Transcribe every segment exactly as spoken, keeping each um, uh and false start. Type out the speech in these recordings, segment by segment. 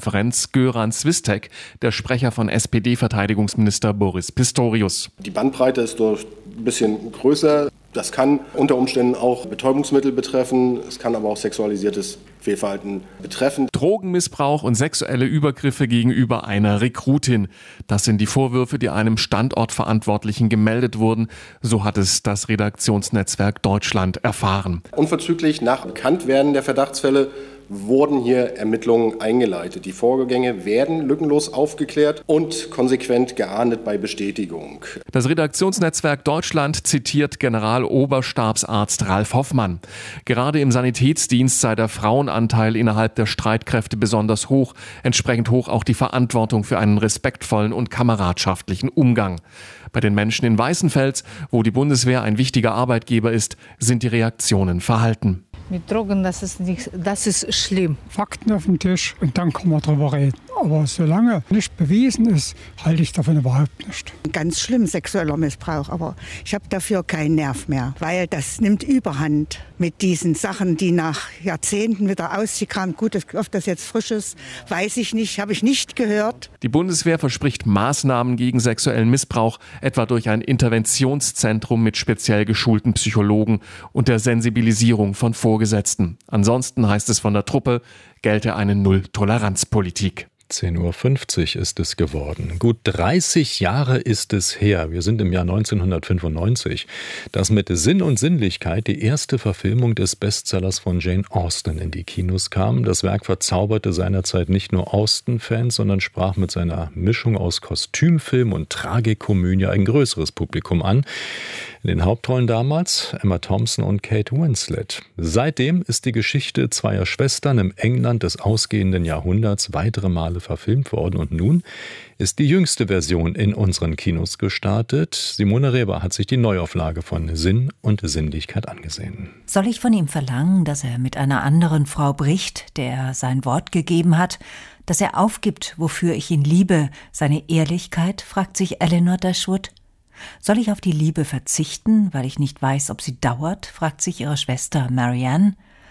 Pressekonferenz Göran Swistek, der Sprecher von S P D-Verteidigungsminister Boris Pistorius. Die Bandbreite ist dort ein bisschen größer. Das kann unter Umständen auch Betäubungsmittel betreffen, es kann aber auch sexualisiertes Fehlverhalten betreffen. Drogenmissbrauch und sexuelle Übergriffe gegenüber einer Rekrutin. Das sind die Vorwürfe, die einem Standortverantwortlichen gemeldet wurden. So hat es das Redaktionsnetzwerk Deutschland erfahren. Unverzüglich nach Bekanntwerden der Verdachtsfälle wurden hier Ermittlungen eingeleitet. Die Vorgänge werden lückenlos aufgeklärt und konsequent geahndet bei Bestätigung. Das Redaktionsnetzwerk Deutschland zitiert Generaloberstabsarzt Ralf Hoffmann. Gerade im Sanitätsdienst sei der Frauenanteil innerhalb der Streitkräfte besonders hoch, entsprechend hoch auch die Verantwortung für einen respektvollen und kameradschaftlichen Umgang. Bei den Menschen in Weißenfels, wo die Bundeswehr ein wichtiger Arbeitgeber ist, sind die Reaktionen verhalten. Mit Drogen, das ist nicht, das ist schlimm. Fakten auf dem Tisch und dann kann man drüber reden. Aber solange nicht bewiesen ist, halte ich davon überhaupt nicht. Ganz schlimm, sexueller Missbrauch, aber ich habe dafür keinen Nerv mehr, weil das nimmt Überhand mit diesen Sachen, die nach Jahrzehnten wieder ausgekramt. Gut, ob das jetzt frisch ist, weiß ich nicht, habe ich nicht gehört. Die Bundeswehr verspricht Maßnahmen gegen sexuellen Missbrauch, etwa durch ein Interventionszentrum mit speziell geschulten Psychologen und der Sensibilisierung von Vorgesetzten. Ansonsten heißt es von der Truppe, gelte eine Null-Toleranz-Politik. zehn Uhr fünfzig ist es geworden. Gut dreißig Jahre ist es her. Wir sind im Jahr neunzehnhundertfünfundneunzig, dass mit Sinn und Sinnlichkeit die erste Verfilmung des Bestsellers von Jane Austen in die Kinos kam. Das Werk verzauberte seinerzeit nicht nur Austen-Fans, sondern sprach mit seiner Mischung aus Kostümfilm und Tragikomödie ein größeres Publikum an. In den Hauptrollen damals Emma Thompson und Kate Winslet. Seitdem ist die Geschichte zweier Schwestern im England des ausgehenden Jahrhunderts weitere Male verfilmt worden. Und nun ist die jüngste Version in unseren Kinos gestartet. Simone Reber hat sich die Neuauflage von Sinn und Sinnlichkeit angesehen. Soll ich von ihm verlangen, dass er mit einer anderen Frau bricht, der er sein Wort gegeben hat? Dass er aufgibt, wofür ich ihn liebe, seine Ehrlichkeit, fragt sich Elinor Dashwood. Soll ich auf die Liebe verzichten, weil ich nicht weiß, ob sie dauert, fragt sich ihre Schwester Marianne.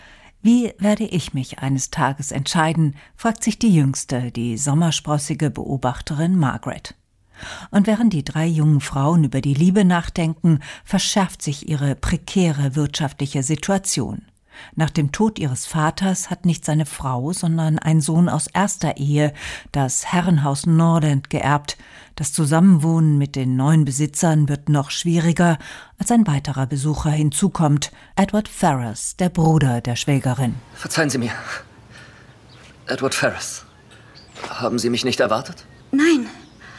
Wie werde ich mich eines Tages entscheiden, fragt sich die Jüngste, die sommersprossige Beobachterin Margaret. Und während die drei jungen Frauen über die Liebe nachdenken, verschärft sich ihre prekäre wirtschaftliche Situation. Nach dem Tod ihres Vaters hat nicht seine Frau, sondern ein Sohn aus erster Ehe das Herrenhaus Norland geerbt. Das Zusammenwohnen mit den neuen Besitzern wird noch schwieriger, als ein weiterer Besucher hinzukommt. Edward Ferrars, der Bruder der Schwägerin. Verzeihen Sie mir. Edward Ferrars. Haben Sie mich nicht erwartet? Nein.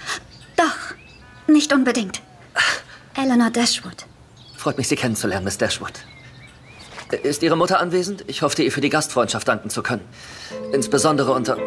Doch. Nicht unbedingt. Elinor Dashwood. Freut mich, Sie kennenzulernen, Miss Dashwood. Ist Ihre Mutter anwesend? Ich hoffte, ihr für die Gastfreundschaft danken zu können. Insbesondere unter...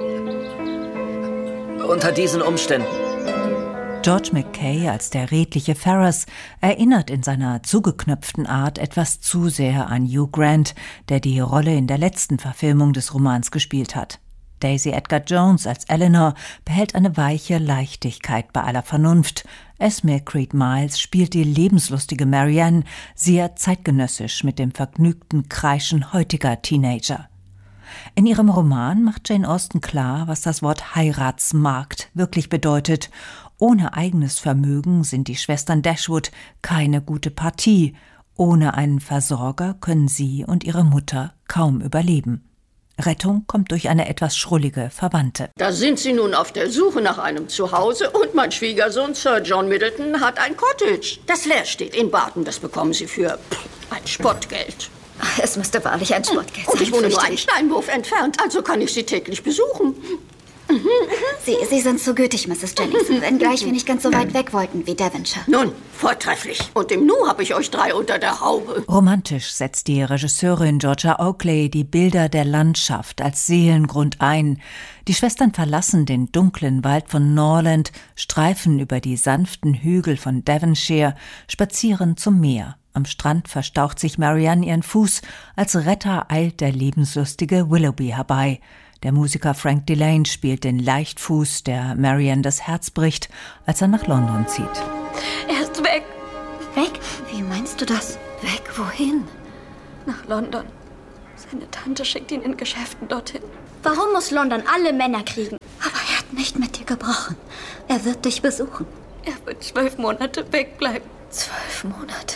unter diesen Umständen. George Mackay als der redliche Ferrars erinnert in seiner zugeknöpften Art etwas zu sehr an Hugh Grant, der die Rolle in der letzten Verfilmung des Romans gespielt hat. Daisy Edgar Jones als Elinor behält eine weiche Leichtigkeit bei aller Vernunft. Esme Creed Miles spielt die lebenslustige Marianne, sehr zeitgenössisch mit dem vergnügten Kreischen heutiger Teenager. In ihrem Roman macht Jane Austen klar, was das Wort Heiratsmarkt wirklich bedeutet. Ohne eigenes Vermögen sind die Schwestern Dashwood keine gute Partie. Ohne einen Versorger können sie und ihre Mutter kaum überleben. Rettung kommt durch eine etwas schrullige Verwandte. Da sind sie nun auf der Suche nach einem Zuhause und mein Schwiegersohn Sir John Middleton hat ein Cottage, das leer steht in Barton. Das bekommen sie für ein Spottgeld. Es müsste wahrlich ein Spottgeld sein. Und ich wohne nur einen Steinwurf entfernt, also kann ich sie täglich besuchen. Sie, Sie sind so gütig, Misses Jennings, wenngleich wir nicht ganz so weit weg wollten wie Devonshire. Nun, vortrefflich. Und im Nu habe ich euch drei unter der Haube. Romantisch setzt die Regisseurin Georgia Oakley die Bilder der Landschaft als Seelengrund ein. Die Schwestern verlassen den dunklen Wald von Norland, streifen über die sanften Hügel von Devonshire, spazieren zum Meer. Am Strand verstaucht sich Marianne ihren Fuß, als Retter eilt der lebenslustige Willoughby herbei. Der Musiker Frank Delane spielt den Leichtfuß, der Marianne das Herz bricht, als er nach London zieht. Er ist weg. Weg? Wie meinst du das? Weg wohin? Nach London. Seine Tante schickt ihn in Geschäften dorthin. Warum muss London alle Männer kriegen? Aber er hat nicht mit dir gebrochen. Er wird dich besuchen. Er wird zwölf Monate wegbleiben. Zwölf Monate.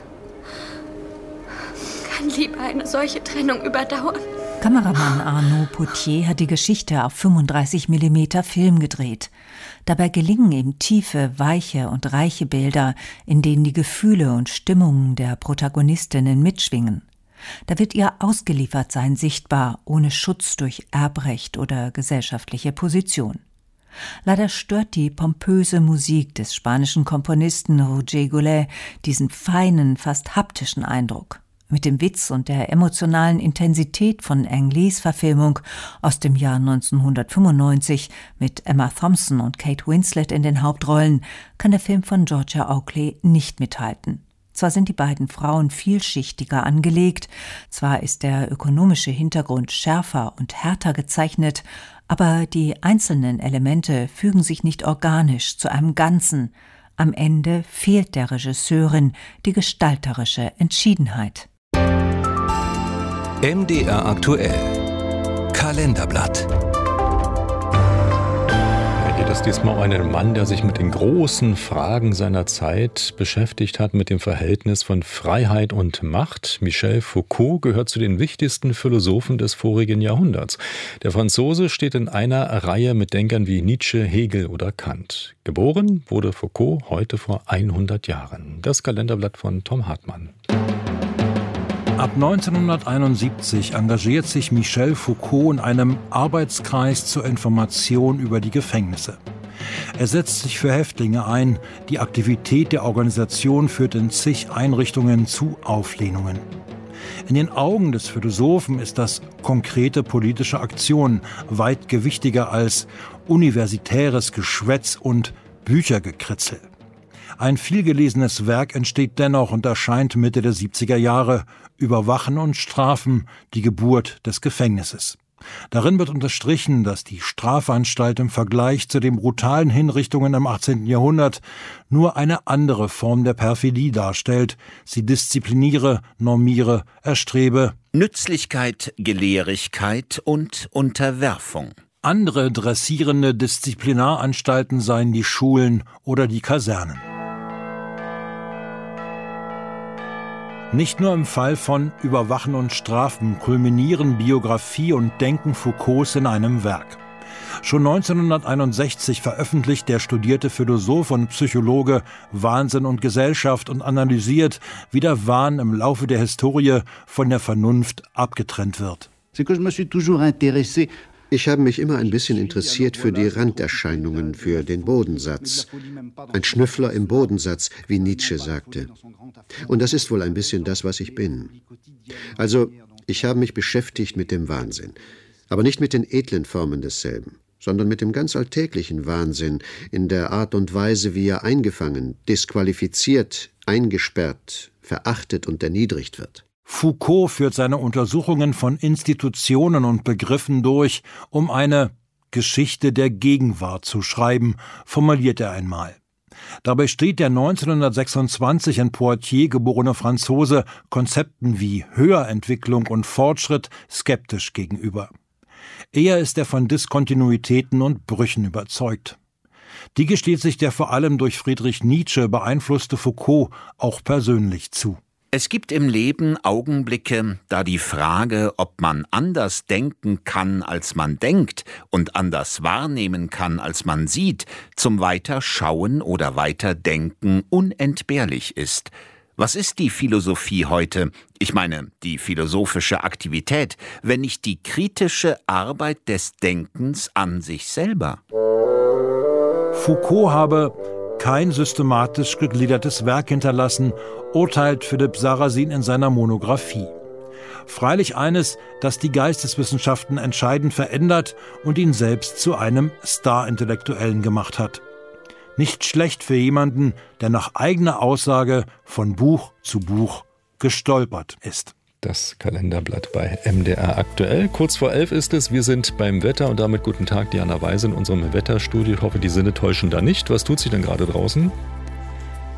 Kann Liebe eine solche Trennung überdauern? Kameramann Arnaud Potier hat die Geschichte auf fünfunddreißig Millimeter Film gedreht. Dabei gelingen ihm tiefe, weiche und reiche Bilder, in denen die Gefühle und Stimmungen der Protagonistinnen mitschwingen. Da wird ihr Ausgeliefertsein sichtbar, ohne Schutz durch Erbrecht oder gesellschaftliche Position. Leider stört die pompöse Musik des spanischen Komponisten Roger Goulet diesen feinen, fast haptischen Eindruck. Mit dem Witz und der emotionalen Intensität von Ang Lees Verfilmung aus dem Jahr neunzehnhundertfünfundneunzig mit Emma Thompson und Kate Winslet in den Hauptrollen kann der Film von Georgia Oakley nicht mithalten. Zwar sind die beiden Frauen vielschichtiger angelegt, zwar ist der ökonomische Hintergrund schärfer und härter gezeichnet, aber die einzelnen Elemente fügen sich nicht organisch zu einem Ganzen. Am Ende fehlt der Regisseurin die gestalterische Entschiedenheit. M D R aktuell. Kalenderblatt. Da geht es diesmal um einen Mann, der sich mit den großen Fragen seiner Zeit beschäftigt hat, mit dem Verhältnis von Freiheit und Macht. Michel Foucault gehört zu den wichtigsten Philosophen des vorigen Jahrhunderts. Der Franzose steht in einer Reihe mit Denkern wie Nietzsche, Hegel oder Kant. Geboren wurde Foucault heute vor hundert Jahren. Das Kalenderblatt von Tom Hartmann. Ab neunzehnhunderteinundsiebzig engagiert sich Michel Foucault in einem Arbeitskreis zur Information über die Gefängnisse. Er setzt sich für Häftlinge ein. Die Aktivität der Organisation führt in zig Einrichtungen zu Auflehnungen. In den Augen des Philosophen ist das konkrete politische Aktion weit gewichtiger als universitäres Geschwätz und Büchergekritzel. Ein vielgelesenes Werk entsteht dennoch und erscheint Mitte der siebziger Jahre, Überwachen und Strafen, die Geburt des Gefängnisses. Darin wird unterstrichen, dass die Strafanstalt im Vergleich zu den brutalen Hinrichtungen im achtzehnten Jahrhundert nur eine andere Form der Perfidie darstellt. Sie diszipliniere, normiere, erstrebe Nützlichkeit, Gelehrigkeit und Unterwerfung. Andere dressierende Disziplinaranstalten seien die Schulen oder die Kasernen. Nicht nur im Fall von Überwachen und Strafen kulminieren Biografie und Denken Foucaults in einem Werk. Schon neunzehnhunderteinundsechzig veröffentlicht der studierte Philosoph und Psychologe Wahnsinn und Gesellschaft und analysiert, wie der Wahn im Laufe der Historie von der Vernunft abgetrennt wird. Ich habe mich immer ein bisschen interessiert für die Randerscheinungen, für den Bodensatz. Ein Schnüffler im Bodensatz, wie Nietzsche sagte. Und das ist wohl ein bisschen das, was ich bin. Also, ich habe mich beschäftigt mit dem Wahnsinn. Aber nicht mit den edlen Formen desselben, sondern mit dem ganz alltäglichen Wahnsinn in der Art und Weise, wie er eingefangen, disqualifiziert, eingesperrt, verachtet und erniedrigt wird. Foucault führt seine Untersuchungen von Institutionen und Begriffen durch, um eine Geschichte der Gegenwart zu schreiben, formuliert er einmal. Dabei steht der neunzehnhundertsechsundzwanzig in Poitiers geborene Franzose Konzepten wie Höherentwicklung und Fortschritt skeptisch gegenüber. Eher ist er von Diskontinuitäten und Brüchen überzeugt. Die gesteht sich der vor allem durch Friedrich Nietzsche beeinflusste Foucault auch persönlich zu. Es gibt im Leben Augenblicke, da die Frage, ob man anders denken kann, als man denkt, und anders wahrnehmen kann, als man sieht, zum Weiterschauen oder Weiterdenken unentbehrlich ist. Was ist die Philosophie heute, ich meine die philosophische Aktivität, wenn nicht die kritische Arbeit des Denkens an sich selber? Foucault habe kein systematisch gegliedertes Werk hinterlassen, urteilt Philipp Sarrazin in seiner Monographie. Freilich eines, das die Geisteswissenschaften entscheidend verändert und ihn selbst zu einem Star-Intellektuellen gemacht hat. Nicht schlecht für jemanden, der nach eigener Aussage von Buch zu Buch gestolpert ist. Das Kalenderblatt bei M D R aktuell. Kurz vor elf ist es. Wir sind beim Wetter und damit guten Tag, Diana Weise in unserem Wetterstudio. Ich hoffe, die Sinne täuschen da nicht. Was tut sich denn gerade draußen?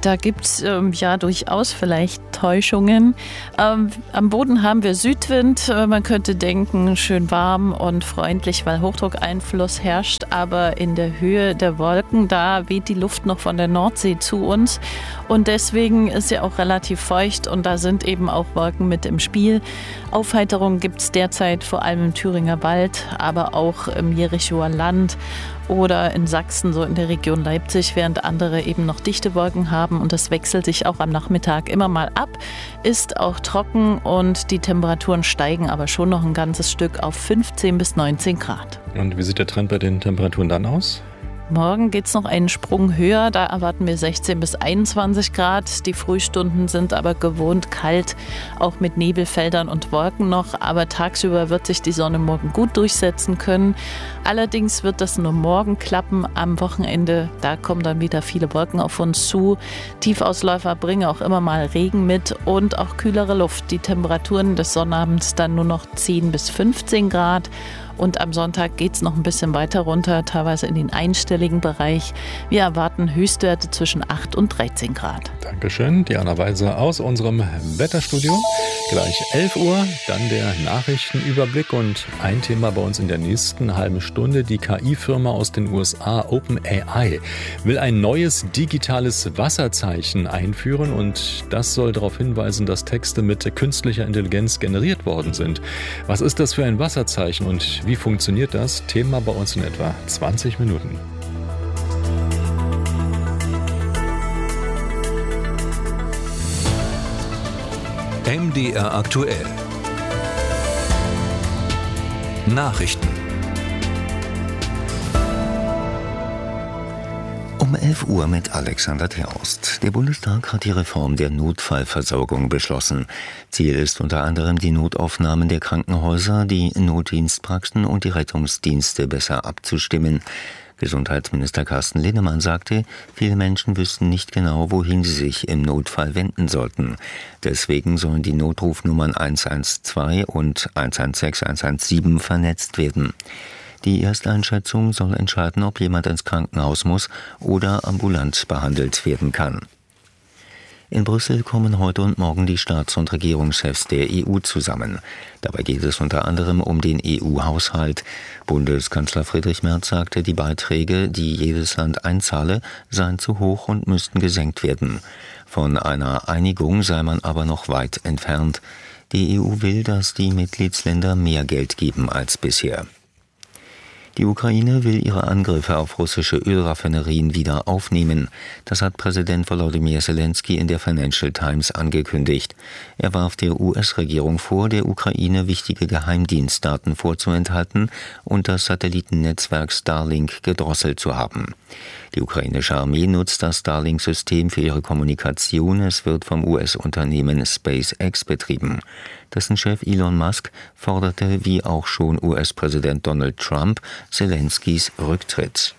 Da gibt es ähm, ja durchaus vielleicht Täuschungen. Ähm, am Boden haben wir Südwind. Äh, man könnte denken, schön warm und freundlich, weil Hochdruckeinfluss herrscht. Aber in der Höhe der Wolken, da weht die Luft noch von der Nordsee zu uns. Und deswegen ist sie auch relativ feucht und da sind eben auch Wolken mit im Spiel. Aufheiterung gibt es derzeit vor allem im Thüringer Wald, aber auch im Jerichoer Land oder in Sachsen, so in der Region Leipzig, während andere eben noch dichte Wolken haben. Und das wechselt sich auch am Nachmittag immer mal ab, ist auch trocken und die Temperaturen steigen aber schon noch ein ganzes Stück auf fünfzehn bis neunzehn Grad. Und wie sieht der Trend bei den Temperaturen dann aus? Morgen geht es noch einen Sprung höher, da erwarten wir sechzehn bis einundzwanzig Grad. Die Frühstunden sind aber gewohnt kalt, auch mit Nebelfeldern und Wolken noch. Aber tagsüber wird sich die Sonne morgen gut durchsetzen können. Allerdings wird das nur morgen klappen. Am Wochenende, da kommen dann wieder viele Wolken auf uns zu. Tiefausläufer bringen auch immer mal Regen mit und auch kühlere Luft. Die Temperaturen des Sonnabends dann nur noch zehn bis fünfzehn Grad. Und am Sonntag geht es noch ein bisschen weiter runter, teilweise in den einstelligen Bereich. Wir erwarten Höchstwerte zwischen acht und dreizehn Grad. Dankeschön, Diana Weise aus unserem Wetterstudio. Gleich elf Uhr, dann der Nachrichtenüberblick und ein Thema bei uns in der nächsten halben Stunde. Die K I-Firma aus den U S A OpenAI will ein neues digitales Wasserzeichen einführen und das soll darauf hinweisen, dass Texte mit künstlicher Intelligenz generiert worden sind. Was ist das für ein Wasserzeichen und wie funktioniert das? Thema bei uns in etwa zwanzig Minuten. M D R aktuell. Nachrichten. Um elf Uhr mit Alexander Terhorst. Der Bundestag hat die Reform der Notfallversorgung beschlossen. Ziel ist unter anderem, die Notaufnahmen der Krankenhäuser, die Notdienstpraxen und die Rettungsdienste besser abzustimmen. Gesundheitsminister Carsten Linnemann sagte, viele Menschen wüssten nicht genau, wohin sie sich im Notfall wenden sollten. Deswegen sollen die Notrufnummern eins eins zwei und eins eins sechs, eins eins sieben vernetzt werden. Die Ersteinschätzung soll entscheiden, ob jemand ins Krankenhaus muss oder ambulant behandelt werden kann. In Brüssel kommen heute und morgen die Staats- und Regierungschefs der E U zusammen. Dabei geht es unter anderem um den E U-Haushalt. Bundeskanzler Friedrich Merz sagte, die Beiträge, die jedes Land einzahle, seien zu hoch und müssten gesenkt werden. Von einer Einigung sei man aber noch weit entfernt. Die E U will, dass die Mitgliedsländer mehr Geld geben als bisher. Die Ukraine will ihre Angriffe auf russische Ölraffinerien wieder aufnehmen. Das hat Präsident Volodymyr Zelensky in der Financial Times angekündigt. Er warf der U S-Regierung vor, der Ukraine wichtige Geheimdienstdaten vorzuenthalten und das Satellitennetzwerk Starlink gedrosselt zu haben. Die ukrainische Armee nutzt das Starlink-System für ihre Kommunikation. Es wird vom U S-Unternehmen SpaceX betrieben. Dessen Chef Elon Musk forderte, wie auch schon U S-Präsident Donald Trump, Zelenskys Rücktritt.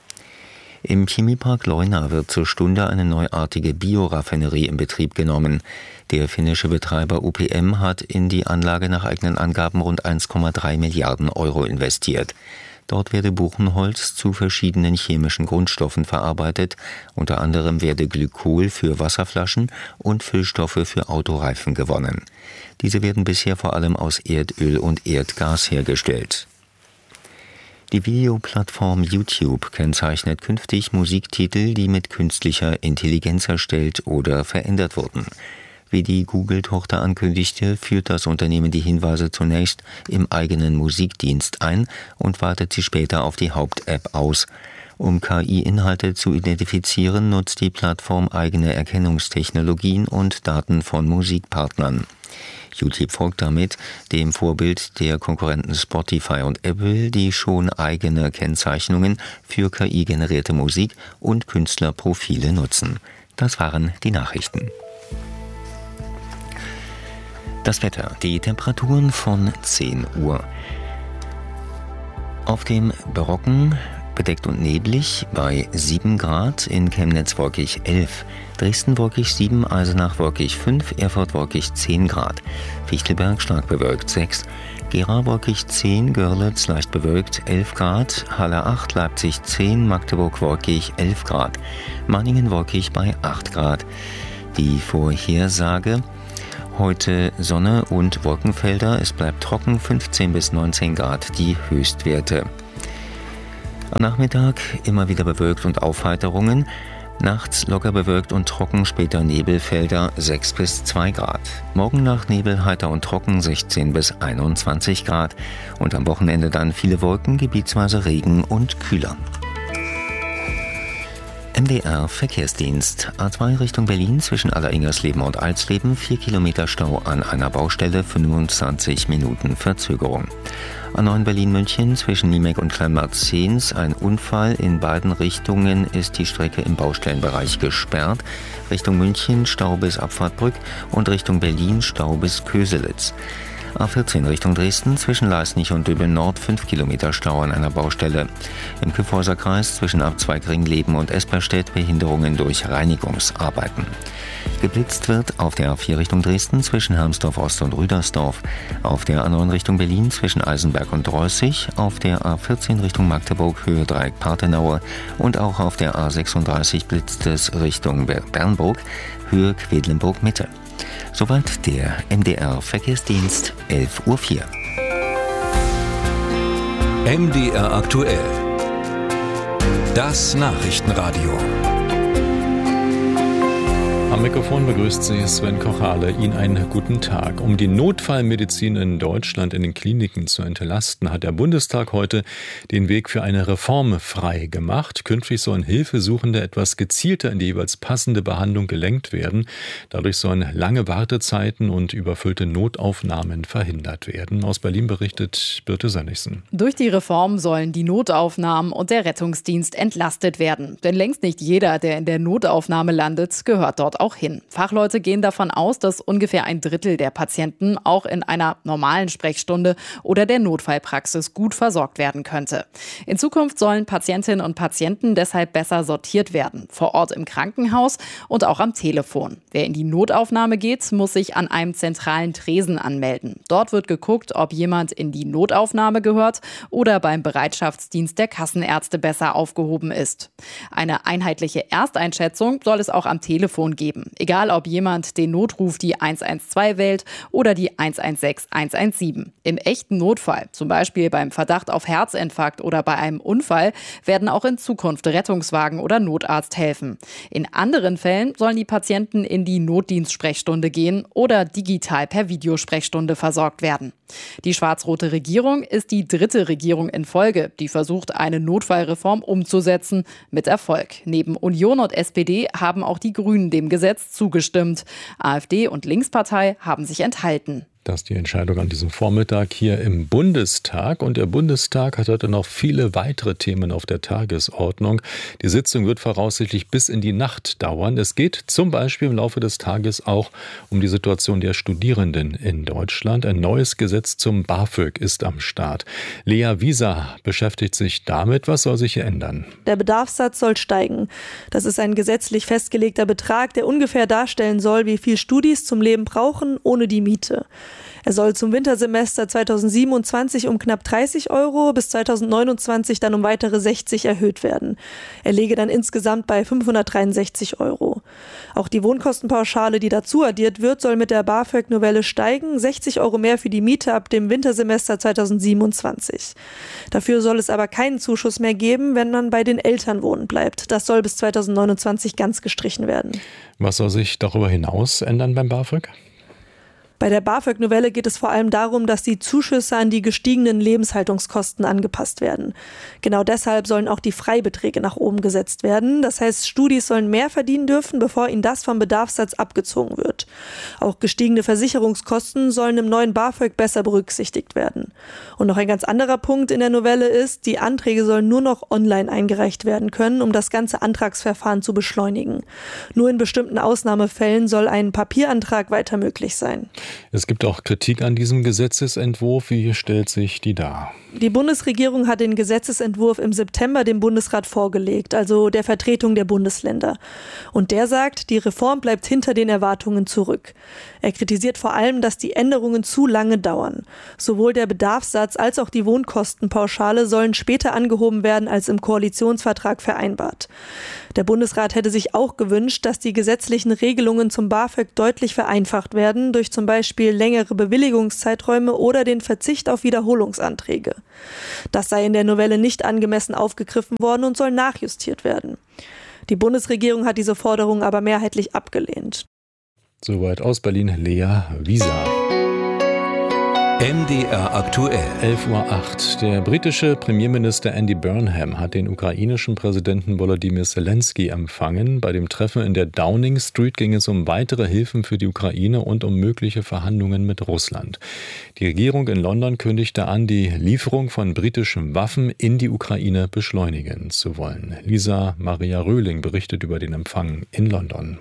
Im Chemiepark Leuna wird zur Stunde eine neuartige Bioraffinerie in Betrieb genommen. Der finnische Betreiber U P M hat in die Anlage nach eigenen Angaben rund eins Komma drei Milliarden Euro investiert. Dort werde Buchenholz zu verschiedenen chemischen Grundstoffen verarbeitet. Unter anderem werde Glykol für Wasserflaschen und Füllstoffe für Autoreifen gewonnen. Diese werden bisher vor allem aus Erdöl und Erdgas hergestellt. Die Videoplattform YouTube kennzeichnet künftig Musiktitel, die mit künstlicher Intelligenz erstellt oder verändert wurden. Wie die Google-Tochter ankündigte, führt das Unternehmen die Hinweise zunächst im eigenen Musikdienst ein und wartet sie später auf die Haupt-App aus. Um K I-Inhalte zu identifizieren, nutzt die Plattform eigene Erkennungstechnologien und Daten von Musikpartnern. YouTube folgt damit dem Vorbild der Konkurrenten Spotify und Apple, die schon eigene Kennzeichnungen für K I-generierte Musik und Künstlerprofile nutzen. Das waren die Nachrichten. Das Wetter, die Temperaturen von zehn Uhr. Auf dem Brocken Bedeckt und neblig bei sieben Grad, in Chemnitz wolkig elf, Dresden wolkig sieben, Eisenach wolkig fünf, Erfurt wolkig zehn Grad, Fichtelberg stark bewölkt sechs, Gera wolkig zehn, Görlitz leicht bewölkt elf Grad, Halle acht, Leipzig zehn, Magdeburg wolkig elf Grad, Manningen wolkig bei acht Grad. Die Vorhersage: heute Sonne und Wolkenfelder, es bleibt trocken, fünfzehn bis neunzehn Grad die Höchstwerte. Am Nachmittag immer wieder bewölkt und Aufheiterungen. Nachts locker bewölkt und trocken, später Nebelfelder sechs bis zwei Grad. Morgen Nacht Nebel, heiter und trocken sechzehn bis einundzwanzig Grad. Und am Wochenende dann viele Wolken, gebietsweise Regen und kühler. M D R Verkehrsdienst. A zwei Richtung Berlin zwischen Alleringersleben und Alsleben. vier Kilometer Stau an einer Baustelle, fünfundzwanzig Minuten Verzögerung. A neun Berlin-München zwischen Niemek und Kleinbad-Zehns. Ein Unfall. In beiden Richtungen ist die Strecke im Baustellenbereich gesperrt. Richtung München Stau bis Abfahrtbrück und Richtung Berlin Stau bis Köselitz. A vierzehn Richtung Dresden zwischen Leisnig und Döbeln Nord fünf Kilometer Stau an einer Baustelle. Im Kyffhäuser Kreis zwischen Abzweig Ringleben und Esperstedt Behinderungen durch Reinigungsarbeiten. Geblitzt wird auf der A vier Richtung Dresden zwischen Hermsdorf Ost und Rüdersdorf, auf der A neun Richtung Berlin zwischen Eisenberg und Dreußig, auf der A vierzehn Richtung Magdeburg Höhe Dreieck Partenaue und auch auf der A sechsunddreißig blitzt es Richtung Bernburg Höhe Quedlinburg Mitte. Soweit der M D R Verkehrsdienst, elf Uhr vier. M D R aktuell. Das Nachrichtenradio. Am Mikrofon begrüßt Sie Sven Kochale. Ihnen einen guten Tag. Um die Notfallmedizin in Deutschland in den Kliniken zu entlasten, hat der Bundestag heute den Weg für eine Reform frei gemacht. Künftig sollen Hilfesuchende etwas gezielter in die jeweils passende Behandlung gelenkt werden. Dadurch sollen lange Wartezeiten und überfüllte Notaufnahmen verhindert werden. Aus Berlin berichtet Birte Sönnigsen. Durch die Reform sollen die Notaufnahmen und der Rettungsdienst entlastet werden. Denn längst nicht jeder, der in der Notaufnahme landet, gehört dort auch hin. Fachleute gehen davon aus, dass ungefähr ein Drittel der Patienten auch in einer normalen Sprechstunde oder der Notfallpraxis gut versorgt werden könnte. In Zukunft sollen Patientinnen und Patienten deshalb besser sortiert werden, vor Ort im Krankenhaus und auch am Telefon. Wer in die Notaufnahme geht, muss sich an einem zentralen Tresen anmelden. Dort wird geguckt, ob jemand in die Notaufnahme gehört oder beim Bereitschaftsdienst der Kassenärzte besser aufgehoben ist. Eine einheitliche Ersteinschätzung soll es auch am Telefon geben. Egal, ob jemand den Notruf die eins eins zwei wählt oder die eins eins sechs eins eins sieben. Im echten Notfall, zum Beispiel beim Verdacht auf Herzinfarkt oder bei einem Unfall, werden auch in Zukunft Rettungswagen oder Notarzt helfen. In anderen Fällen sollen die Patienten in die Notdienstsprechstunde gehen oder digital per Videosprechstunde versorgt werden. Die schwarz-rote Regierung ist die dritte Regierung in Folge, die versucht, eine Notfallreform umzusetzen, mit Erfolg. Neben Union und S P D haben auch die Grünen dem Gesetz zugestimmt. AfD und Linkspartei haben sich enthalten. Das ist die Entscheidung an diesem Vormittag hier im Bundestag. Und der Bundestag hat heute noch viele weitere Themen auf der Tagesordnung. Die Sitzung wird voraussichtlich bis in die Nacht dauern. Es geht zum Beispiel im Laufe des Tages auch um die Situation der Studierenden in Deutschland. Ein neues Gesetz zum BAföG ist am Start. Lea Wieser beschäftigt sich damit. Was soll sich hier ändern? Der Bedarfssatz soll steigen. Das ist ein gesetzlich festgelegter Betrag, der ungefähr darstellen soll, wie viel Studis zum Leben brauchen, ohne die Miete. Er soll zum Wintersemester zweitausendsiebenundzwanzig um knapp dreißig Euro, bis zweitausendneunundzwanzig dann um weitere sechzig erhöht werden. Er läge dann insgesamt bei fünfhundertdreiundsechzig Euro. Auch die Wohnkostenpauschale, die dazu addiert wird, soll mit der BAföG-Novelle steigen, sechzig Euro mehr für die Miete ab dem Wintersemester zweitausendsiebenundzwanzig. Dafür soll es aber keinen Zuschuss mehr geben, wenn man bei den Eltern wohnen bleibt. Das soll bis zweitausendneunundzwanzig ganz gestrichen werden. Was soll sich darüber hinaus ändern beim BAföG? Bei der BAföG-Novelle geht es vor allem darum, dass die Zuschüsse an die gestiegenen Lebenshaltungskosten angepasst werden. Genau deshalb sollen auch die Freibeträge nach oben gesetzt werden. Das heißt, Studis sollen mehr verdienen dürfen, bevor ihnen das vom Bedarfssatz abgezogen wird. Auch gestiegene Versicherungskosten sollen im neuen BAföG besser berücksichtigt werden. Und noch ein ganz anderer Punkt in der Novelle ist, die Anträge sollen nur noch online eingereicht werden können, um das ganze Antragsverfahren zu beschleunigen. Nur in bestimmten Ausnahmefällen soll ein Papierantrag weiter möglich sein. Es gibt auch Kritik an diesem Gesetzesentwurf. Wie stellt sich die dar? Die Bundesregierung hat den Gesetzesentwurf im September dem Bundesrat vorgelegt, also der Vertretung der Bundesländer. Und der sagt, die Reform bleibt hinter den Erwartungen zurück. Er kritisiert vor allem, dass die Änderungen zu lange dauern. Sowohl der Bedarfssatz als auch die Wohnkostenpauschale sollen später angehoben werden als im Koalitionsvertrag vereinbart. Der Bundesrat hätte sich auch gewünscht, dass die gesetzlichen Regelungen zum BAföG deutlich vereinfacht werden, durch zum Beispiel längere Bewilligungszeiträume oder den Verzicht auf Wiederholungsanträge. Das sei in der Novelle nicht angemessen aufgegriffen worden und soll nachjustiert werden. Die Bundesregierung hat diese Forderung aber mehrheitlich abgelehnt. Soweit aus Berlin Lea Wieser. M D R aktuell. elf Uhr acht. Der britische Premierminister Andy Burnham hat den ukrainischen Präsidenten Volodymyr Zelensky empfangen. Bei dem Treffen in der Downing Street ging es um weitere Hilfen für die Ukraine und um mögliche Verhandlungen mit Russland. Die Regierung in London kündigte an, die Lieferung von britischen Waffen in die Ukraine beschleunigen zu wollen. Lisa Maria Röhling berichtet über den Empfang in London.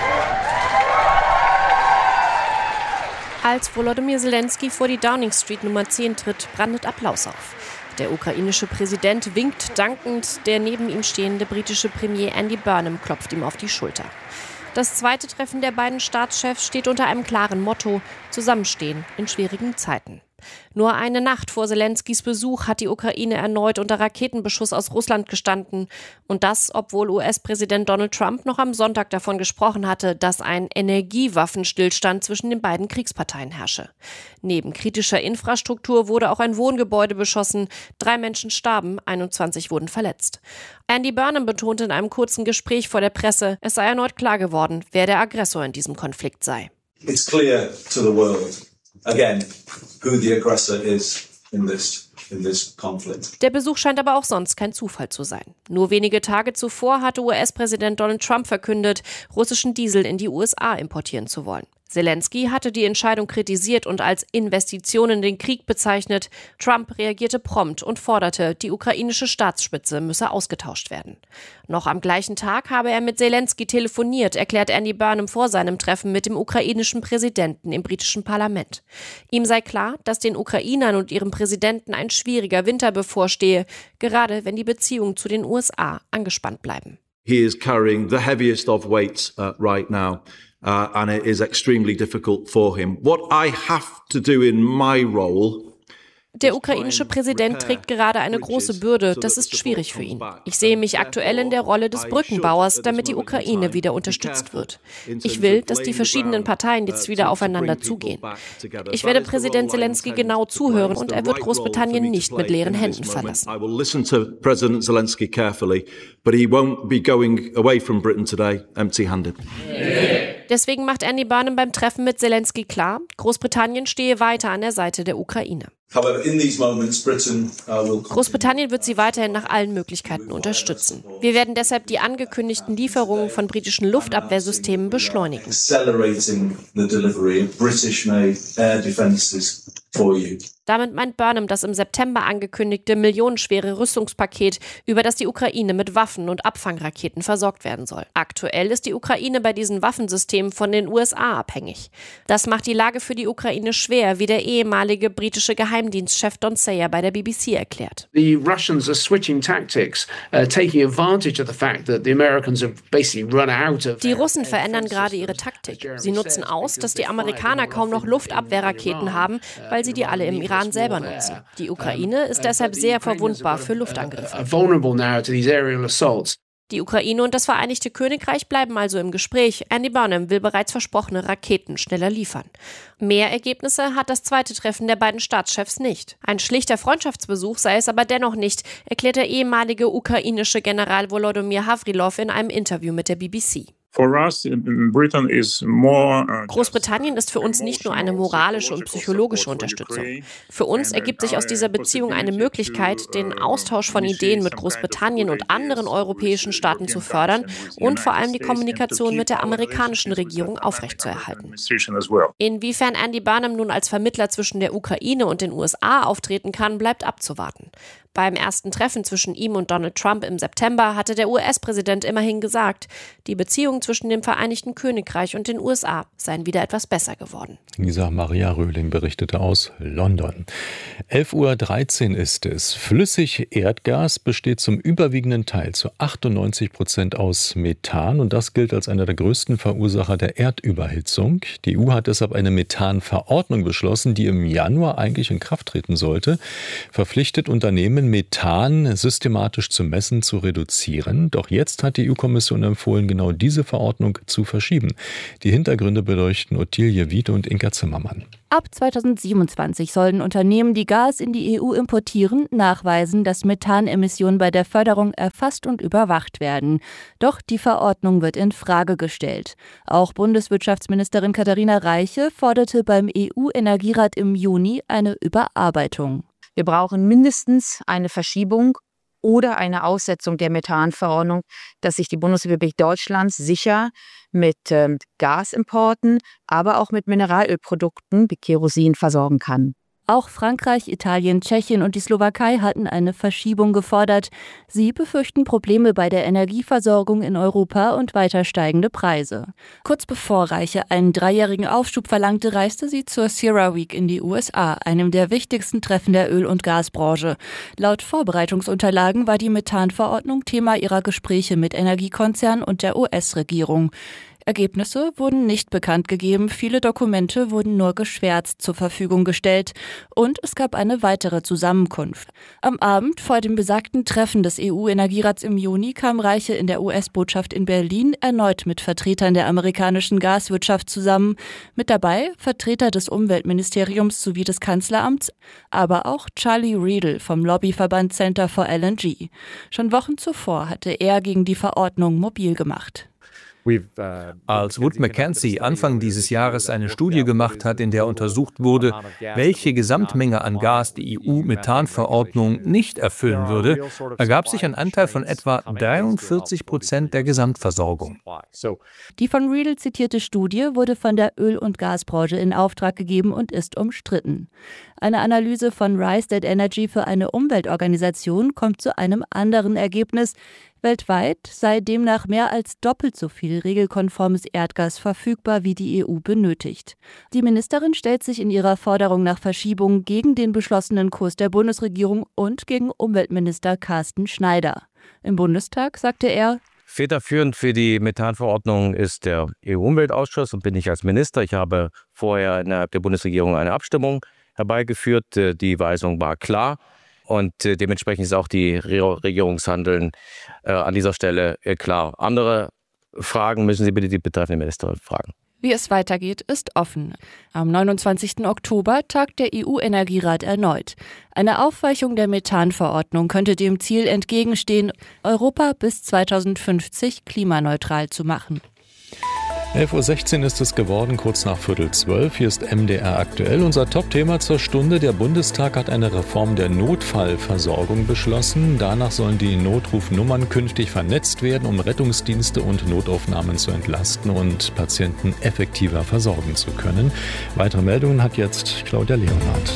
Als Volodymyr Zelensky vor die Downing Street Nummer zehn tritt, brandet Applaus auf. Der ukrainische Präsident winkt dankend, der neben ihm stehende britische Premier Andy Burnham klopft ihm auf die Schulter. Das zweite Treffen der beiden Staatschefs steht unter einem klaren Motto: Zusammenstehen in schwierigen Zeiten. Nur eine Nacht vor Zelenskys Besuch hat die Ukraine erneut unter Raketenbeschuss aus Russland gestanden. Und das, obwohl U S-Präsident Donald Trump noch am Sonntag davon gesprochen hatte, dass ein Energiewaffenstillstand zwischen den beiden Kriegsparteien herrsche. Neben kritischer Infrastruktur wurde auch ein Wohngebäude beschossen. Drei Menschen starben, einundzwanzig wurden verletzt. Andy Burnham betonte in einem kurzen Gespräch vor der Presse, es sei erneut klar geworden, wer der Aggressor in diesem Konflikt sei. It's clear to the world. Again, who the aggressor is in this, in this conflict. Der Besuch scheint aber auch sonst kein Zufall zu sein. Nur wenige Tage zuvor hatte U S-Präsident Donald Trump verkündet, russischen Diesel in die U S A importieren zu wollen. Zelensky hatte die Entscheidung kritisiert und als Investition in den Krieg bezeichnet. Trump reagierte prompt und forderte, die ukrainische Staatsspitze müsse ausgetauscht werden. Noch am gleichen Tag habe er mit Zelensky telefoniert, erklärt Andy Burnham vor seinem Treffen mit dem ukrainischen Präsidenten im britischen Parlament. Ihm sei klar, dass den Ukrainern und ihrem Präsidenten ein schwieriger Winter bevorstehe, gerade wenn die Beziehungen zu den U S A angespannt bleiben. He is carrying the heaviest of weights uh, right now. Uh, and it is extremely difficult for him. What I have to do in my role. Der ukrainische Präsident trägt gerade eine große Bürde. Das ist schwierig für ihn. Ich sehe mich aktuell in der Rolle des Brückenbauers, damit die Ukraine wieder unterstützt wird. Ich will, dass die verschiedenen Parteien jetzt wieder aufeinander zugehen. Ich werde Präsident Zelensky genau zuhören und er wird Großbritannien nicht mit leeren Händen verlassen. I will listen to President Zelensky carefully, but he won't be going away from Britain today empty-handed. Deswegen macht Andy Burnham beim Treffen mit Zelensky klar, Großbritannien stehe weiter an der Seite der Ukraine. Großbritannien wird sie weiterhin nach allen Möglichkeiten unterstützen. Wir werden deshalb die angekündigten Lieferungen von britischen Luftabwehrsystemen beschleunigen. Damit meint Burnham das im September angekündigte millionenschwere Rüstungspaket, über das die Ukraine mit Waffen und Abfangraketen versorgt werden soll. Aktuell ist die Ukraine bei diesen Waffensystemen von den U S A abhängig. Das macht die Lage für die Ukraine schwer, wie der ehemalige britische Geheimdienstchef Don Sayer bei der B B C erklärt. The Russians are switching tactics, uh, taking advantage of the fact that the Americans have basically run out of. Die Russen verändern gerade ihre Taktik. Sie nutzen aus, dass die Amerikaner kaum noch Luftabwehrraketen haben, weil sie die alle im Iran selber nutzen. Die Ukraine ist deshalb sehr verwundbar für Luftangriffe. Die Ukraine und das Vereinigte Königreich bleiben also im Gespräch. Andy Burnham will bereits versprochene Raketen schneller liefern. Mehr Ergebnisse hat das zweite Treffen der beiden Staatschefs nicht. Ein schlichter Freundschaftsbesuch sei es aber dennoch nicht, erklärt der ehemalige ukrainische General Volodymyr Havrilov in einem Interview mit der B B C. Großbritannien ist für uns nicht nur eine moralische und psychologische Unterstützung. Für uns ergibt sich aus dieser Beziehung eine Möglichkeit, den Austausch von Ideen mit Großbritannien und anderen europäischen Staaten zu fördern und vor allem die Kommunikation mit der amerikanischen Regierung aufrechtzuerhalten. Inwiefern Andy Burnham nun als Vermittler zwischen der Ukraine und den U S A auftreten kann, bleibt abzuwarten. Beim ersten Treffen zwischen ihm und Donald Trump im September hatte der U S-Präsident immerhin gesagt, die Beziehungen Beziehungen zwischen dem Vereinigten Königreich und den U S A seien wieder etwas besser geworden. Lisa Maria Röhling berichtete aus London. elf Uhr dreizehn ist es. Flüssig Erdgas besteht zum überwiegenden Teil zu achtundneunzig Prozent aus Methan und das gilt als einer der größten Verursacher der Erdüberhitzung. Die E U hat deshalb eine Methanverordnung beschlossen, die im Januar eigentlich in Kraft treten sollte. Verpflichtet Unternehmen, Methan systematisch zu messen, zu reduzieren. Doch jetzt hat die E U-Kommission empfohlen, genau diese Verordnung zu verschieben. Die Hintergründe beleuchten Ottilie Wiete und Inka Zimmermann. Ab zweitausendsiebenundzwanzig sollen Unternehmen, die Gas in die E U importieren, nachweisen, dass Methanemissionen bei der Förderung erfasst und überwacht werden. Doch die Verordnung wird in Frage gestellt. Auch Bundeswirtschaftsministerin Katharina Reiche forderte beim E U-Energierat im Juni eine Überarbeitung. Wir brauchen mindestens eine Verschiebung oder eine Aussetzung der Methanverordnung, dass sich die Bundesrepublik Deutschland sicher mit äh, Gasimporten, aber auch mit Mineralölprodukten wie Kerosin versorgen kann. Auch Frankreich, Italien, Tschechien und die Slowakei hatten eine Verschiebung gefordert. Sie befürchten Probleme bei der Energieversorgung in Europa und weiter steigende Preise. Kurz bevor Reiche einen dreijährigen Aufschub verlangte, reiste sie zur CERAWeek in die U S A, einem der wichtigsten Treffen der Öl- und Gasbranche. Laut Vorbereitungsunterlagen war die Methanverordnung Thema ihrer Gespräche mit Energiekonzernen und der U S-Regierung. Ergebnisse wurden nicht bekannt gegeben, viele Dokumente wurden nur geschwärzt zur Verfügung gestellt und es gab eine weitere Zusammenkunft. Am Abend vor dem besagten Treffen des E U-Energierats im Juni kam Reiche in der U S-Botschaft in Berlin erneut mit Vertretern der amerikanischen Gaswirtschaft zusammen. Mit dabei Vertreter des Umweltministeriums sowie des Kanzleramts, aber auch Charlie Riedel vom Lobbyverband Center for L N G. Schon Wochen zuvor hatte er gegen die Verordnung mobil gemacht. Als Wood Mackenzie Anfang dieses Jahres eine Studie gemacht hat, in der untersucht wurde, welche Gesamtmenge an Gas die E U-Methanverordnung nicht erfüllen würde, ergab sich ein Anteil von etwa dreiundvierzig Prozent der Gesamtversorgung. Die von Riedel zitierte Studie wurde von der Öl- und Gasbranche in Auftrag gegeben und ist umstritten. Eine Analyse von Rystad Energy für eine Umweltorganisation kommt zu einem anderen Ergebnis. Weltweit sei demnach mehr als doppelt so viel regelkonformes Erdgas verfügbar, wie die E U benötigt. Die Ministerin stellt sich in ihrer Forderung nach Verschiebung gegen den beschlossenen Kurs der Bundesregierung und gegen Umweltminister Carsten Schneider. Im Bundestag sagte er: Federführend für die Methanverordnung ist der E U-Umweltausschuss und bin ich als Minister. Ich habe vorher innerhalb der Bundesregierung eine Abstimmung herbeigeführt. Die Weisung war klar. Und dementsprechend ist auch die Regierungshandeln äh, an dieser Stelle äh, klar. Andere Fragen müssen Sie bitte die betreffende Ministerin fragen. Wie es weitergeht, ist offen. Am neunundzwanzigsten Oktober tagt der E U-Energierat erneut. Eine Aufweichung der Methanverordnung könnte dem Ziel entgegenstehen, Europa bis zweitausendfünfzig klimaneutral zu machen. elf Uhr sechzehn ist es geworden, kurz nach Viertel zwölf. Hier ist M D R aktuell. Unser Top-Thema zur Stunde. Der Bundestag hat eine Reform der Notfallversorgung beschlossen. Danach sollen die Notrufnummern künftig vernetzt werden, um Rettungsdienste und Notaufnahmen zu entlasten und Patienten effektiver versorgen zu können. Weitere Meldungen hat jetzt Claudia Leonhardt.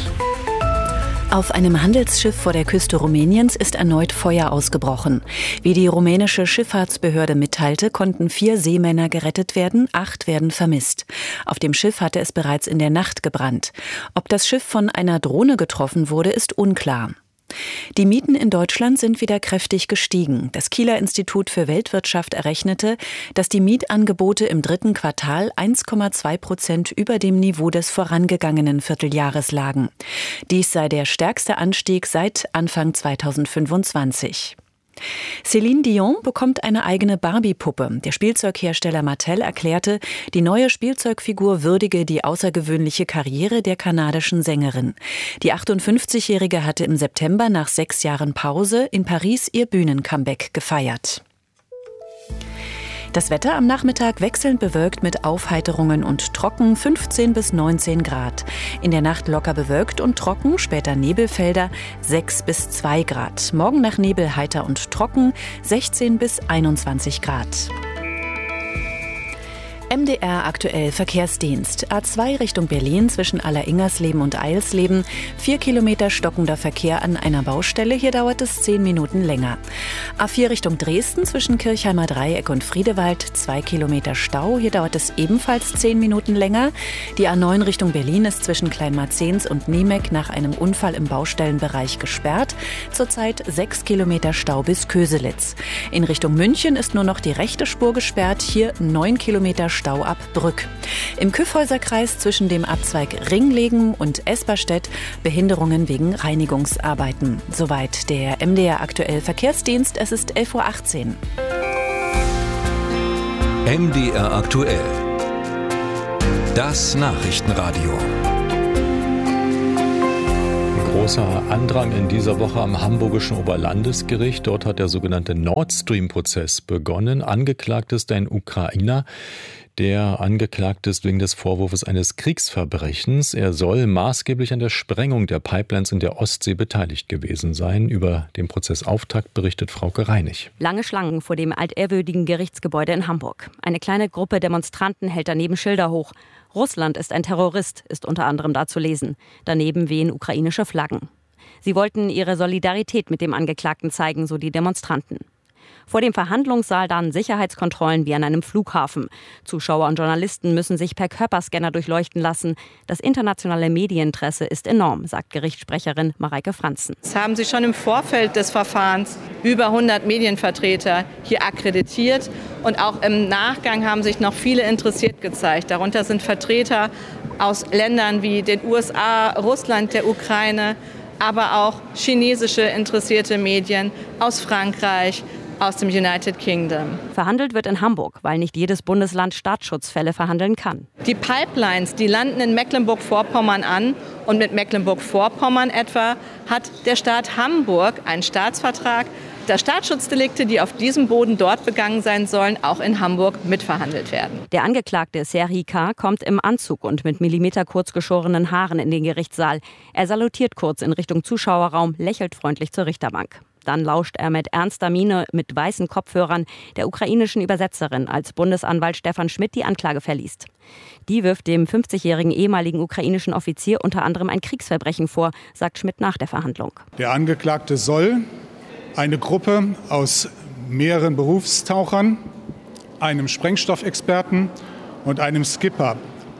Auf einem Handelsschiff vor der Küste Rumäniens ist erneut Feuer ausgebrochen. Wie die rumänische Schifffahrtsbehörde mitteilte, konnten vier Seemänner gerettet werden, acht werden vermisst. Auf dem Schiff hatte es bereits in der Nacht gebrannt. Ob das Schiff von einer Drohne getroffen wurde, ist unklar. Die Mieten in Deutschland sind wieder kräftig gestiegen. Das Kieler Institut für Weltwirtschaft errechnete, dass die Mietangebote im dritten Quartal eins Komma zwei Prozent über dem Niveau des vorangegangenen Vierteljahres lagen. Dies sei der stärkste Anstieg seit Anfang zweitausendfünfundzwanzig. Céline Dion bekommt eine eigene Barbie-Puppe. Der Spielzeughersteller Mattel erklärte, die neue Spielzeugfigur würdige die außergewöhnliche Karriere der kanadischen Sängerin. Die achtundfünfzigjährige hatte im September nach sechs Jahren Pause in Paris ihr Bühnencomeback gefeiert. Das Wetter am Nachmittag wechselnd bewölkt mit Aufheiterungen und trocken, fünfzehn bis neunzehn Grad. In der Nacht locker bewölkt und trocken, später Nebelfelder, sechs bis zwei Grad. Morgen nach Nebel heiter und trocken, sechzehn bis einundzwanzig Grad. M D R aktuell Verkehrsdienst. A zwei Richtung Berlin zwischen Alleringersleben und Eilsleben. Vier Kilometer stockender Verkehr an einer Baustelle. Hier dauert es zehn Minuten länger. A vier Richtung Dresden zwischen Kirchheimer Dreieck und Friedewald. Zwei Kilometer Stau. Hier dauert es ebenfalls zehn Minuten länger. Die A neun Richtung Berlin ist zwischen Kleinmarzens und Niemek nach einem Unfall im Baustellenbereich gesperrt. Zurzeit sechs Kilometer Stau bis Köselitz. In Richtung München ist nur noch die rechte Spur gesperrt. Hier neun Kilometer Stau ab Brück. Im Kyffhäuserkreis zwischen dem Abzweig Ringlegen und Esperstedt Behinderungen wegen Reinigungsarbeiten. Soweit der M D R aktuell Verkehrsdienst. Es ist elf Uhr achtzehn. M D R aktuell. Das Nachrichtenradio. Großer Andrang in dieser Woche am Hamburgischen Oberlandesgericht. Dort hat der sogenannte Nord Stream-Prozess begonnen. Angeklagt ist ein Ukrainer. Der Angeklagte ist wegen des Vorwurfs eines Kriegsverbrechens. Er soll maßgeblich an der Sprengung der Pipelines in der Ostsee beteiligt gewesen sein. Über den Prozessauftakt berichtet Frauke Reinig. Lange Schlangen vor dem altehrwürdigen Gerichtsgebäude in Hamburg. Eine kleine Gruppe Demonstranten hält daneben Schilder hoch. Russland ist ein Terrorist, ist unter anderem da zu lesen. Daneben wehen ukrainische Flaggen. Sie wollten ihre Solidarität mit dem Angeklagten zeigen, so die Demonstranten. Vor dem Verhandlungssaal dann Sicherheitskontrollen wie an einem Flughafen. Zuschauer und Journalisten müssen sich per Körperscanner durchleuchten lassen. Das internationale Medieninteresse ist enorm, sagt Gerichtssprecherin Mareike Franzen. Es haben sich schon im Vorfeld des Verfahrens über hundert Medienvertreter hier akkreditiert. Und auch im Nachgang haben sich noch viele interessiert gezeigt. Darunter sind Vertreter aus Ländern wie den U S A, Russland, der Ukraine, aber auch chinesische interessierte Medien aus Frankreich, aus dem United Kingdom. Verhandelt wird in Hamburg, weil nicht jedes Bundesland Staatsschutzfälle verhandeln kann. Die Pipelines, die landen in Mecklenburg-Vorpommern an. Und mit Mecklenburg-Vorpommern etwa hat der Staat Hamburg einen Staatsvertrag, dass Staatsschutzdelinkte, die auf diesem Boden dort begangen sein sollen, auch in Hamburg mitverhandelt werden. Der Angeklagte Serhii K. kommt im Anzug und mit millimeterkurz geschorenen Haaren in den Gerichtssaal. Er salutiert kurz in Richtung Zuschauerraum, lächelt freundlich zur Richterbank. Dann lauscht er mit ernster Miene mit weißen Kopfhörern der ukrainischen Übersetzerin, als Bundesanwalt Stefan Schmidt die Anklage verliest. Die wirft dem fünfzigjährigen ehemaligen ukrainischen Offizier unter anderem ein Kriegsverbrechen vor, sagt Schmidt nach der Verhandlung. Der Angeklagte soll eine Gruppe aus mehreren Berufstauchern, einem Sprengstoffexperten und einem Skipper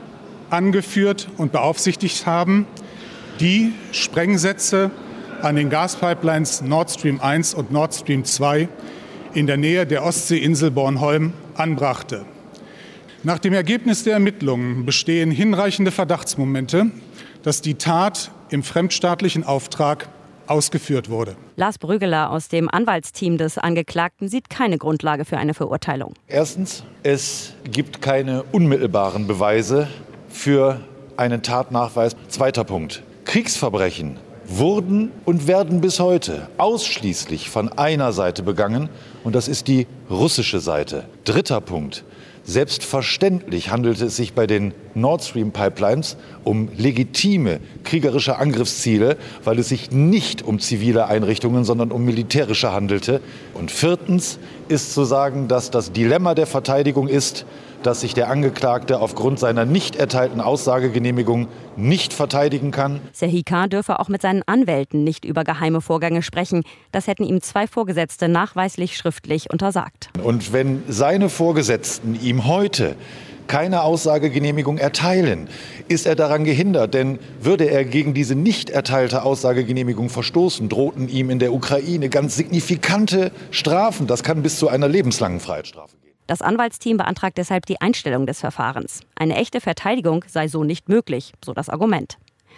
angeführt und beaufsichtigt haben, die Sprengsätze an den Gaspipelines Nord Stream eins und Nord Stream zwei in der Nähe der Ostseeinsel Bornholm anbrachte. Nach dem Ergebnis der Ermittlungen bestehen hinreichende Verdachtsmomente, dass die Tat im fremdstaatlichen Auftrag ausgeführt wurde. Lars Brüggeler aus dem Anwaltsteam des Angeklagten sieht keine Grundlage für eine Verurteilung. Erstens, es gibt keine unmittelbaren Beweise für einen Tatnachweis. Zweiter Punkt, Kriegsverbrechen wurden und werden bis heute ausschließlich von einer Seite begangen, und das ist die russische Seite. Dritter Punkt. Selbstverständlich handelte es sich bei den Nord Stream Pipelines um legitime kriegerische Angriffsziele, weil es sich nicht um zivile Einrichtungen, sondern um militärische handelte. Und viertens ist zu sagen, dass das Dilemma der Verteidigung ist, dass sich der Angeklagte aufgrund seiner nicht erteilten Aussagegenehmigung nicht verteidigen kann. Serhii K. dürfe auch mit seinen Anwälten nicht über geheime Vorgänge sprechen. Das hätten ihm zwei Vorgesetzte nachweislich schriftlich untersagt. Und wenn seine Vorgesetzten ihm heute keine Aussagegenehmigung erteilen, ist er daran gehindert. Denn würde er gegen diese nicht erteilte Aussagegenehmigung verstoßen, drohten ihm in der Ukraine ganz signifikante Strafen. Das kann bis zu einer lebenslangen Freiheitsstrafe gehen. Das Anwaltsteam beantragt deshalb die Einstellung des Verfahrens. Eine echte Verteidigung sei so nicht möglich, so das Argument.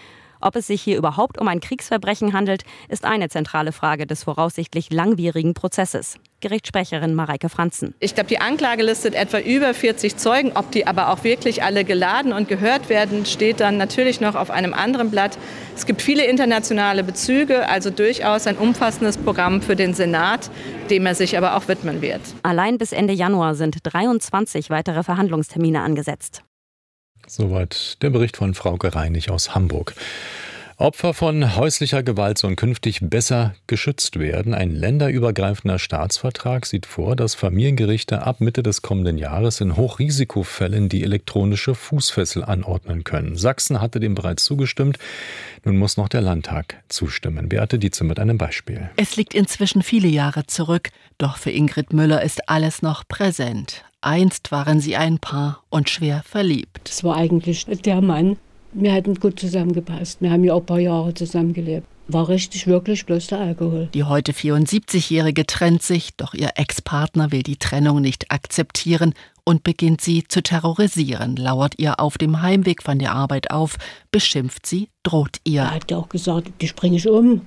Ob es sich hier überhaupt um ein Kriegsverbrechen handelt, ist eine zentrale Frage des voraussichtlich langwierigen Prozesses. Gerichtssprecherin Mareike Franzen. Ich glaube, die Anklage listet etwa über vierzig Zeugen. Ob die aber auch wirklich alle geladen und gehört werden, steht dann natürlich noch auf einem anderen Blatt. Es gibt viele internationale Bezüge, also durchaus ein umfassendes Programm für den Senat, dem er sich aber auch widmen wird. Allein bis Ende Januar sind dreiundzwanzig weitere Verhandlungstermine angesetzt. Soweit der Bericht von Frauke Reinig aus Hamburg. Opfer von häuslicher Gewalt sollen künftig besser geschützt werden. Ein länderübergreifender Staatsvertrag sieht vor, dass Familiengerichte ab Mitte des kommenden Jahres in Hochrisikofällen die elektronische Fußfessel anordnen können. Sachsen hatte dem bereits zugestimmt. Nun muss noch der Landtag zustimmen. Beate Dietze mit einem Beispiel. Es liegt inzwischen viele Jahre zurück, doch für Ingrid Müller ist alles noch präsent. Einst waren sie ein Paar und schwer verliebt. Das war eigentlich der Mann. Wir hatten gut zusammengepasst. Wir haben ja auch ein paar Jahre zusammengelebt. War richtig, wirklich bloß der Alkohol. Die heute vierundsiebzigjährige trennt sich, doch ihr Ex-Partner will die Trennung nicht akzeptieren und beginnt sie zu terrorisieren, lauert ihr auf dem Heimweg von der Arbeit auf, beschimpft sie, droht ihr. Er hat auch gesagt, die springe ich um.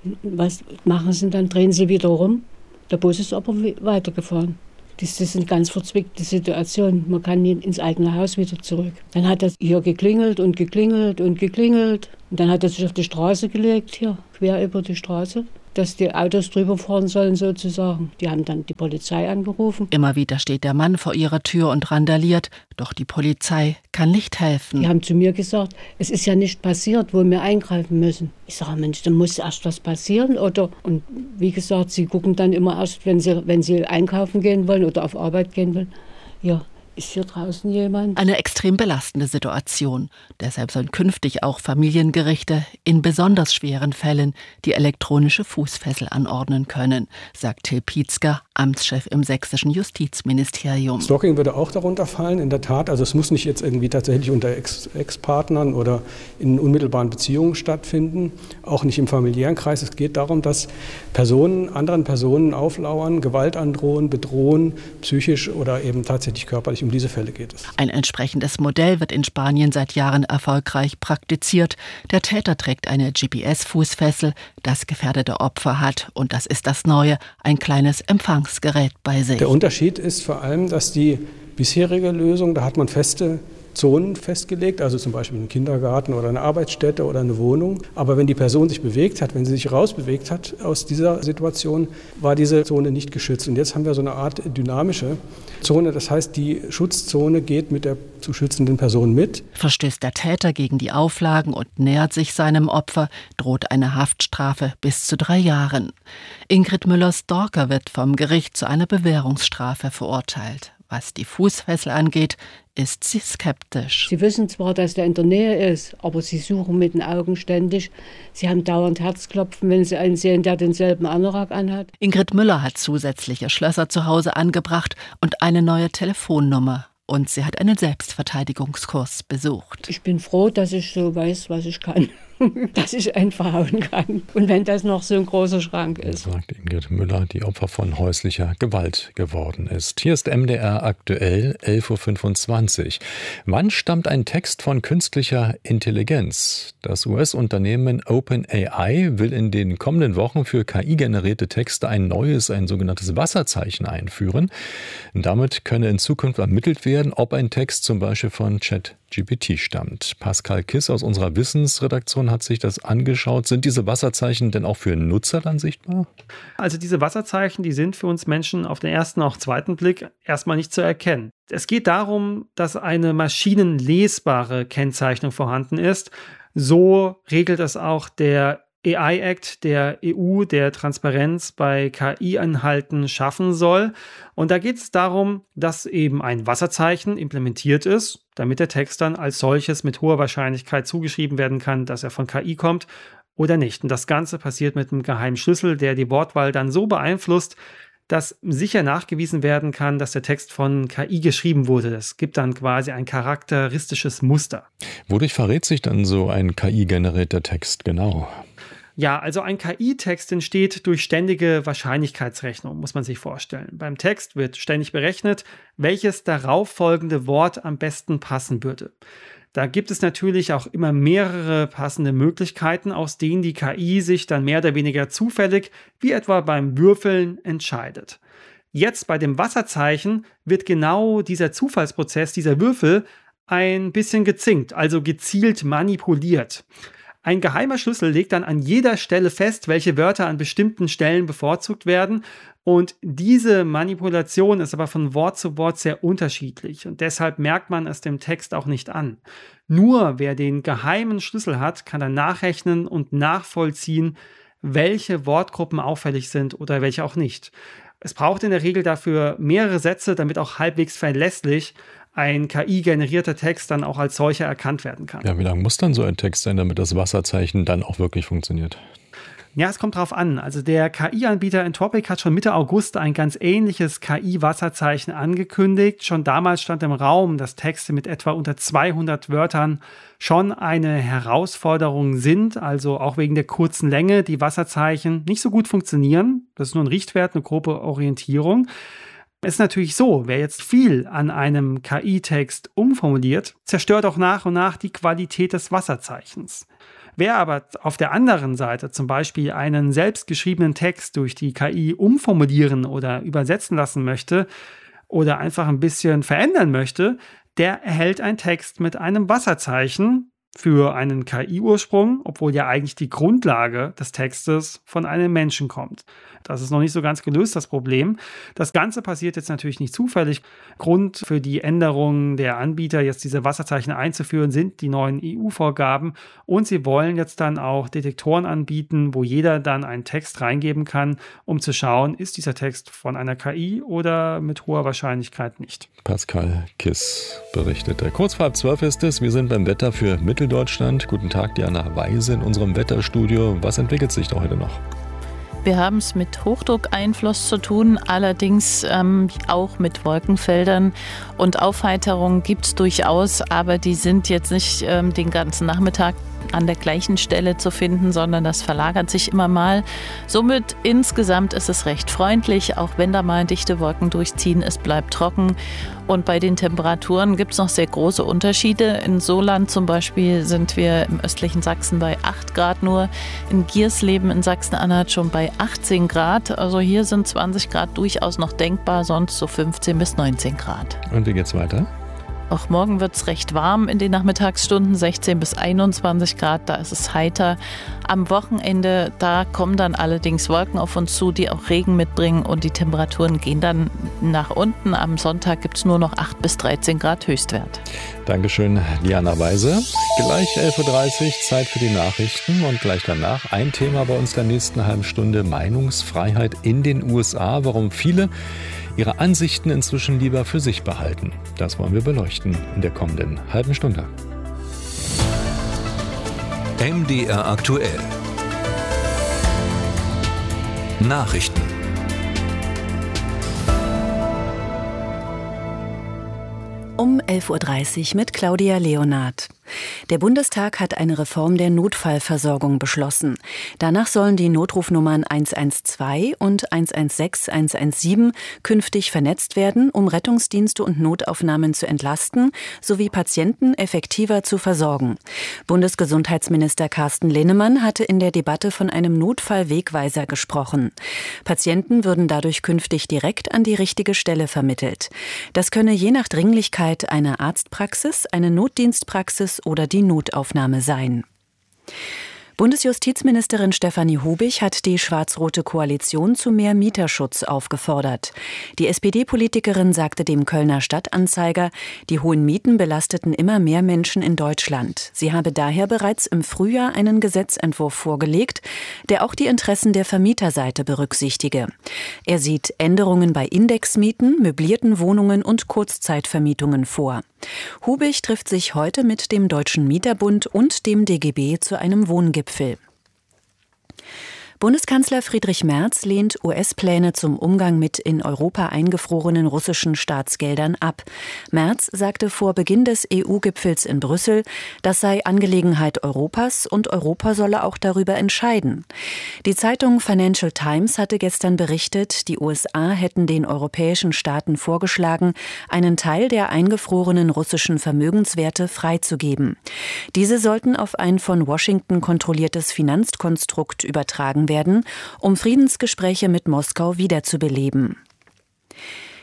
Was machen sie dann? Drehen sie wieder rum. Der Bus ist aber weitergefahren. Das ist eine ganz verzwickte Situation. Man kann nicht ins eigene Haus wieder zurück. Dann hat er hier geklingelt und geklingelt und geklingelt. Und dann hat er sich auf die Straße gelegt, hier, quer über die Straße, dass die Autos drüber fahren sollen sozusagen. Die haben dann die Polizei angerufen. Immer wieder steht der Mann vor ihrer Tür und randaliert, doch die Polizei kann nicht helfen. Die haben zu mir gesagt, es ist ja nicht passiert, wo wir eingreifen müssen. Ich sage, Mensch, da muss erst was passieren, oder? Und wie gesagt, sie gucken dann immer erst, wenn sie, wenn sie einkaufen gehen wollen oder auf Arbeit gehen wollen. Ja. Ist hier draußen jemand? Eine extrem belastende Situation. Deshalb sollen künftig auch Familiengerichte in besonders schweren Fällen die elektronische Fußfessel anordnen können, sagt Till Pietzker, Amtschef im sächsischen Justizministerium. Stalking würde auch darunter fallen, in der Tat. Also es muss nicht jetzt irgendwie tatsächlich unter Ex- Ex-Partnern oder in unmittelbaren Beziehungen stattfinden, auch nicht im familiären Kreis. Es geht darum, dass Personen anderen Personen auflauern, Gewalt androhen, bedrohen, psychisch oder eben tatsächlich körperlich. Um diese Fälle geht es. Ein entsprechendes Modell wird in Spanien seit Jahren erfolgreich praktiziert. Der Täter trägt eine G P S-Fußfessel, das gefährdete Opfer hat, und das ist das Neue, ein kleines Empfangsgerät bei sich. Der Unterschied ist vor allem, dass die bisherige Lösung, da hat man feste Zonen festgelegt, also zum Beispiel einen Kindergarten oder eine Arbeitsstätte oder eine Wohnung. Aber wenn die Person sich bewegt hat, wenn sie sich rausbewegt hat aus dieser Situation, war diese Zone nicht geschützt. Und jetzt haben wir so eine Art dynamische Zone. Das heißt, die Schutzzone geht mit der zu schützenden Person mit. Verstößt der Täter gegen die Auflagen und nähert sich seinem Opfer, droht eine Haftstrafe bis zu drei Jahren. Ingrid Müllers Stalker wird vom Gericht zu einer Bewährungsstrafe verurteilt. Was die Fußfessel angeht, ist sie skeptisch. Sie wissen zwar, dass der in der Nähe ist, aber sie suchen mit den Augen ständig. Sie haben dauernd Herzklopfen, wenn sie einen sehen, der denselben Anorak anhat. Ingrid Müller hat zusätzliche Schlösser zu Hause angebracht und eine neue Telefonnummer. Und sie hat einen Selbstverteidigungskurs besucht. Ich bin froh, dass ich so weiß, was ich kann. Dass ich einfach hauen kann. Und wenn das noch so ein großer Schrank ist. Sagt Ingrid Müller, die Opfer von häuslicher Gewalt geworden ist. Hier ist M D R aktuell, elf Uhr fünfundzwanzig. Wann stammt ein Text von künstlicher Intelligenz? Das U S-Unternehmen OpenAI will in den kommenden Wochen für K I-generierte Texte ein neues, ein sogenanntes Wasserzeichen einführen. Und damit könne in Zukunft ermittelt werden, ob ein Text zum Beispiel von ChatGPT stammt. Pascal Kiss aus unserer Wissensredaktion hat sich das angeschaut. Sind diese Wasserzeichen denn auch für Nutzer dann sichtbar? Also diese Wasserzeichen, die sind für uns Menschen auf den ersten, auch zweiten Blick erstmal nicht zu erkennen. Es geht darum, dass eine maschinenlesbare Kennzeichnung vorhanden ist. So regelt es auch der A I-Act der E U, der Transparenz bei K I-Inhalten schaffen soll. Und da geht es darum, dass eben ein Wasserzeichen implementiert ist, damit der Text dann als solches mit hoher Wahrscheinlichkeit zugeschrieben werden kann, dass er von K I kommt oder nicht. Und das Ganze passiert mit einem geheimen Schlüssel, der die Wortwahl dann so beeinflusst, dass sicher nachgewiesen werden kann, dass der Text von K I geschrieben wurde. Das gibt dann quasi ein charakteristisches Muster. Wodurch verrät sich dann so ein K I-generierter Text genau? Ja, also ein K I-Text entsteht durch ständige Wahrscheinlichkeitsrechnung, muss man sich vorstellen. Beim Text wird ständig berechnet, welches darauf folgende Wort am besten passen würde. Da gibt es natürlich auch immer mehrere passende Möglichkeiten, aus denen die K I sich dann mehr oder weniger zufällig, wie etwa beim Würfeln, entscheidet. Jetzt bei dem Wasserzeichen wird genau dieser Zufallsprozess, dieser Würfel, ein bisschen gezinkt, also gezielt manipuliert. Ein geheimer Schlüssel legt dann an jeder Stelle fest, welche Wörter an bestimmten Stellen bevorzugt werden. Und diese Manipulation ist aber von Wort zu Wort sehr unterschiedlich. Und deshalb merkt man es dem Text auch nicht an. Nur wer den geheimen Schlüssel hat, kann dann nachrechnen und nachvollziehen, welche Wortgruppen auffällig sind oder welche auch nicht. Es braucht in der Regel dafür mehrere Sätze, damit auch halbwegs verlässlich ein K I-generierter Text dann auch als solcher erkannt werden kann. Ja, wie lang muss dann so ein Text sein, damit das Wasserzeichen dann auch wirklich funktioniert? Ja, es kommt drauf an. Also der K I-Anbieter Anthropic hat schon Mitte August ein ganz ähnliches K I-Wasserzeichen angekündigt. Schon damals stand im Raum, dass Texte mit etwa unter zweihundert Wörtern schon eine Herausforderung sind, also auch wegen der kurzen Länge, die Wasserzeichen nicht so gut funktionieren. Das ist nur ein Richtwert, eine grobe Orientierung. Es ist natürlich so, wer jetzt viel an einem K I-Text umformuliert, zerstört auch nach und nach die Qualität des Wasserzeichens. Wer aber auf der anderen Seite zum Beispiel einen selbstgeschriebenen Text durch die K I umformulieren oder übersetzen lassen möchte oder einfach ein bisschen verändern möchte, der erhält einen Text mit einem Wasserzeichen für einen K I-Ursprung, obwohl ja eigentlich die Grundlage des Textes von einem Menschen kommt. Das ist noch nicht so ganz gelöst, das Problem. Das Ganze passiert jetzt natürlich nicht zufällig. Grund für die Änderungen der Anbieter, jetzt diese Wasserzeichen einzuführen, sind die neuen E U-Vorgaben. Und sie wollen jetzt dann auch Detektoren anbieten, wo jeder dann einen Text reingeben kann, um zu schauen, ist dieser Text von einer K I oder mit hoher Wahrscheinlichkeit nicht. Pascal Kiss berichtete. Kurz vor halb zwölf ist es. Wir sind beim Wetter für Mitteldeutschland. Guten Tag, Diana Weise in unserem Wetterstudio. Was entwickelt sich da heute noch? Wir haben es mit Hochdruckeinfluss zu tun, allerdings ähm, auch mit Wolkenfeldern. Und Aufheiterungen gibt es durchaus, aber die sind jetzt nicht ähm, den ganzen Nachmittag an der gleichen Stelle zu finden, sondern das verlagert sich immer mal. Somit insgesamt ist es recht freundlich, auch wenn da mal dichte Wolken durchziehen, es bleibt trocken. Und bei den Temperaturen gibt es noch sehr große Unterschiede. In Soland zum Beispiel sind wir im östlichen Sachsen bei acht Grad nur, in Giersleben in Sachsen-Anhalt schon bei achtzehn Grad. Also hier sind zwanzig Grad durchaus noch denkbar, sonst so fünfzehn bis neunzehn Grad. Und wie geht's weiter? Auch morgen wird es recht warm in den Nachmittagsstunden, sechzehn bis einundzwanzig Grad, da ist es heiter. Am Wochenende, da kommen dann allerdings Wolken auf uns zu, die auch Regen mitbringen und die Temperaturen gehen dann nach unten. Am Sonntag gibt es nur noch acht bis dreizehn Grad Höchstwert. Dankeschön, Diana Weise. Gleich elf Uhr dreißig, Zeit für die Nachrichten und gleich danach ein Thema bei uns der nächsten halben Stunde, Meinungsfreiheit in den U S A, warum viele ihre Ansichten inzwischen lieber für sich behalten. Das wollen wir beleuchten in der kommenden halben Stunde. M D R aktuell. Nachrichten. Um elf Uhr dreißig mit Claudia Leonard. Der Bundestag hat eine Reform der Notfallversorgung beschlossen. Danach sollen die Notrufnummern eins eins zwei und eins eins sechs eins eins sieben künftig vernetzt werden, um Rettungsdienste und Notaufnahmen zu entlasten sowie Patienten effektiver zu versorgen. Bundesgesundheitsminister Carsten Linnemann hatte in der Debatte von einem Notfallwegweiser gesprochen. Patienten würden dadurch künftig direkt an die richtige Stelle vermittelt. Das könne je nach Dringlichkeit eine Arztpraxis, eine Notdienstpraxis oder die Notaufnahme sein. Bundesjustizministerin Stefanie Hubich hat die schwarz-rote Koalition zu mehr Mieterschutz aufgefordert. Die S P D-Politikerin sagte dem Kölner Stadtanzeiger, die hohen Mieten belasteten immer mehr Menschen in Deutschland. Sie habe daher bereits im Frühjahr einen Gesetzentwurf vorgelegt, der auch die Interessen der Vermieterseite berücksichtige. Er sieht Änderungen bei Indexmieten, möblierten Wohnungen und Kurzzeitvermietungen vor. Hubich trifft sich heute mit dem Deutschen Mieterbund und dem D G B zu einem Wohngipfel. Bundeskanzler Friedrich Merz lehnt U S-Pläne zum Umgang mit in Europa eingefrorenen russischen Staatsgeldern ab. Merz sagte vor Beginn des E U-Gipfels in Brüssel, das sei Angelegenheit Europas und Europa solle auch darüber entscheiden. Die Zeitung Financial Times hatte gestern berichtet, die U S A hätten den europäischen Staaten vorgeschlagen, einen Teil der eingefrorenen russischen Vermögenswerte freizugeben. Diese sollten auf ein von Washington kontrolliertes Finanzkonstrukt übertragen werden, werden, um Friedensgespräche mit Moskau wiederzubeleben.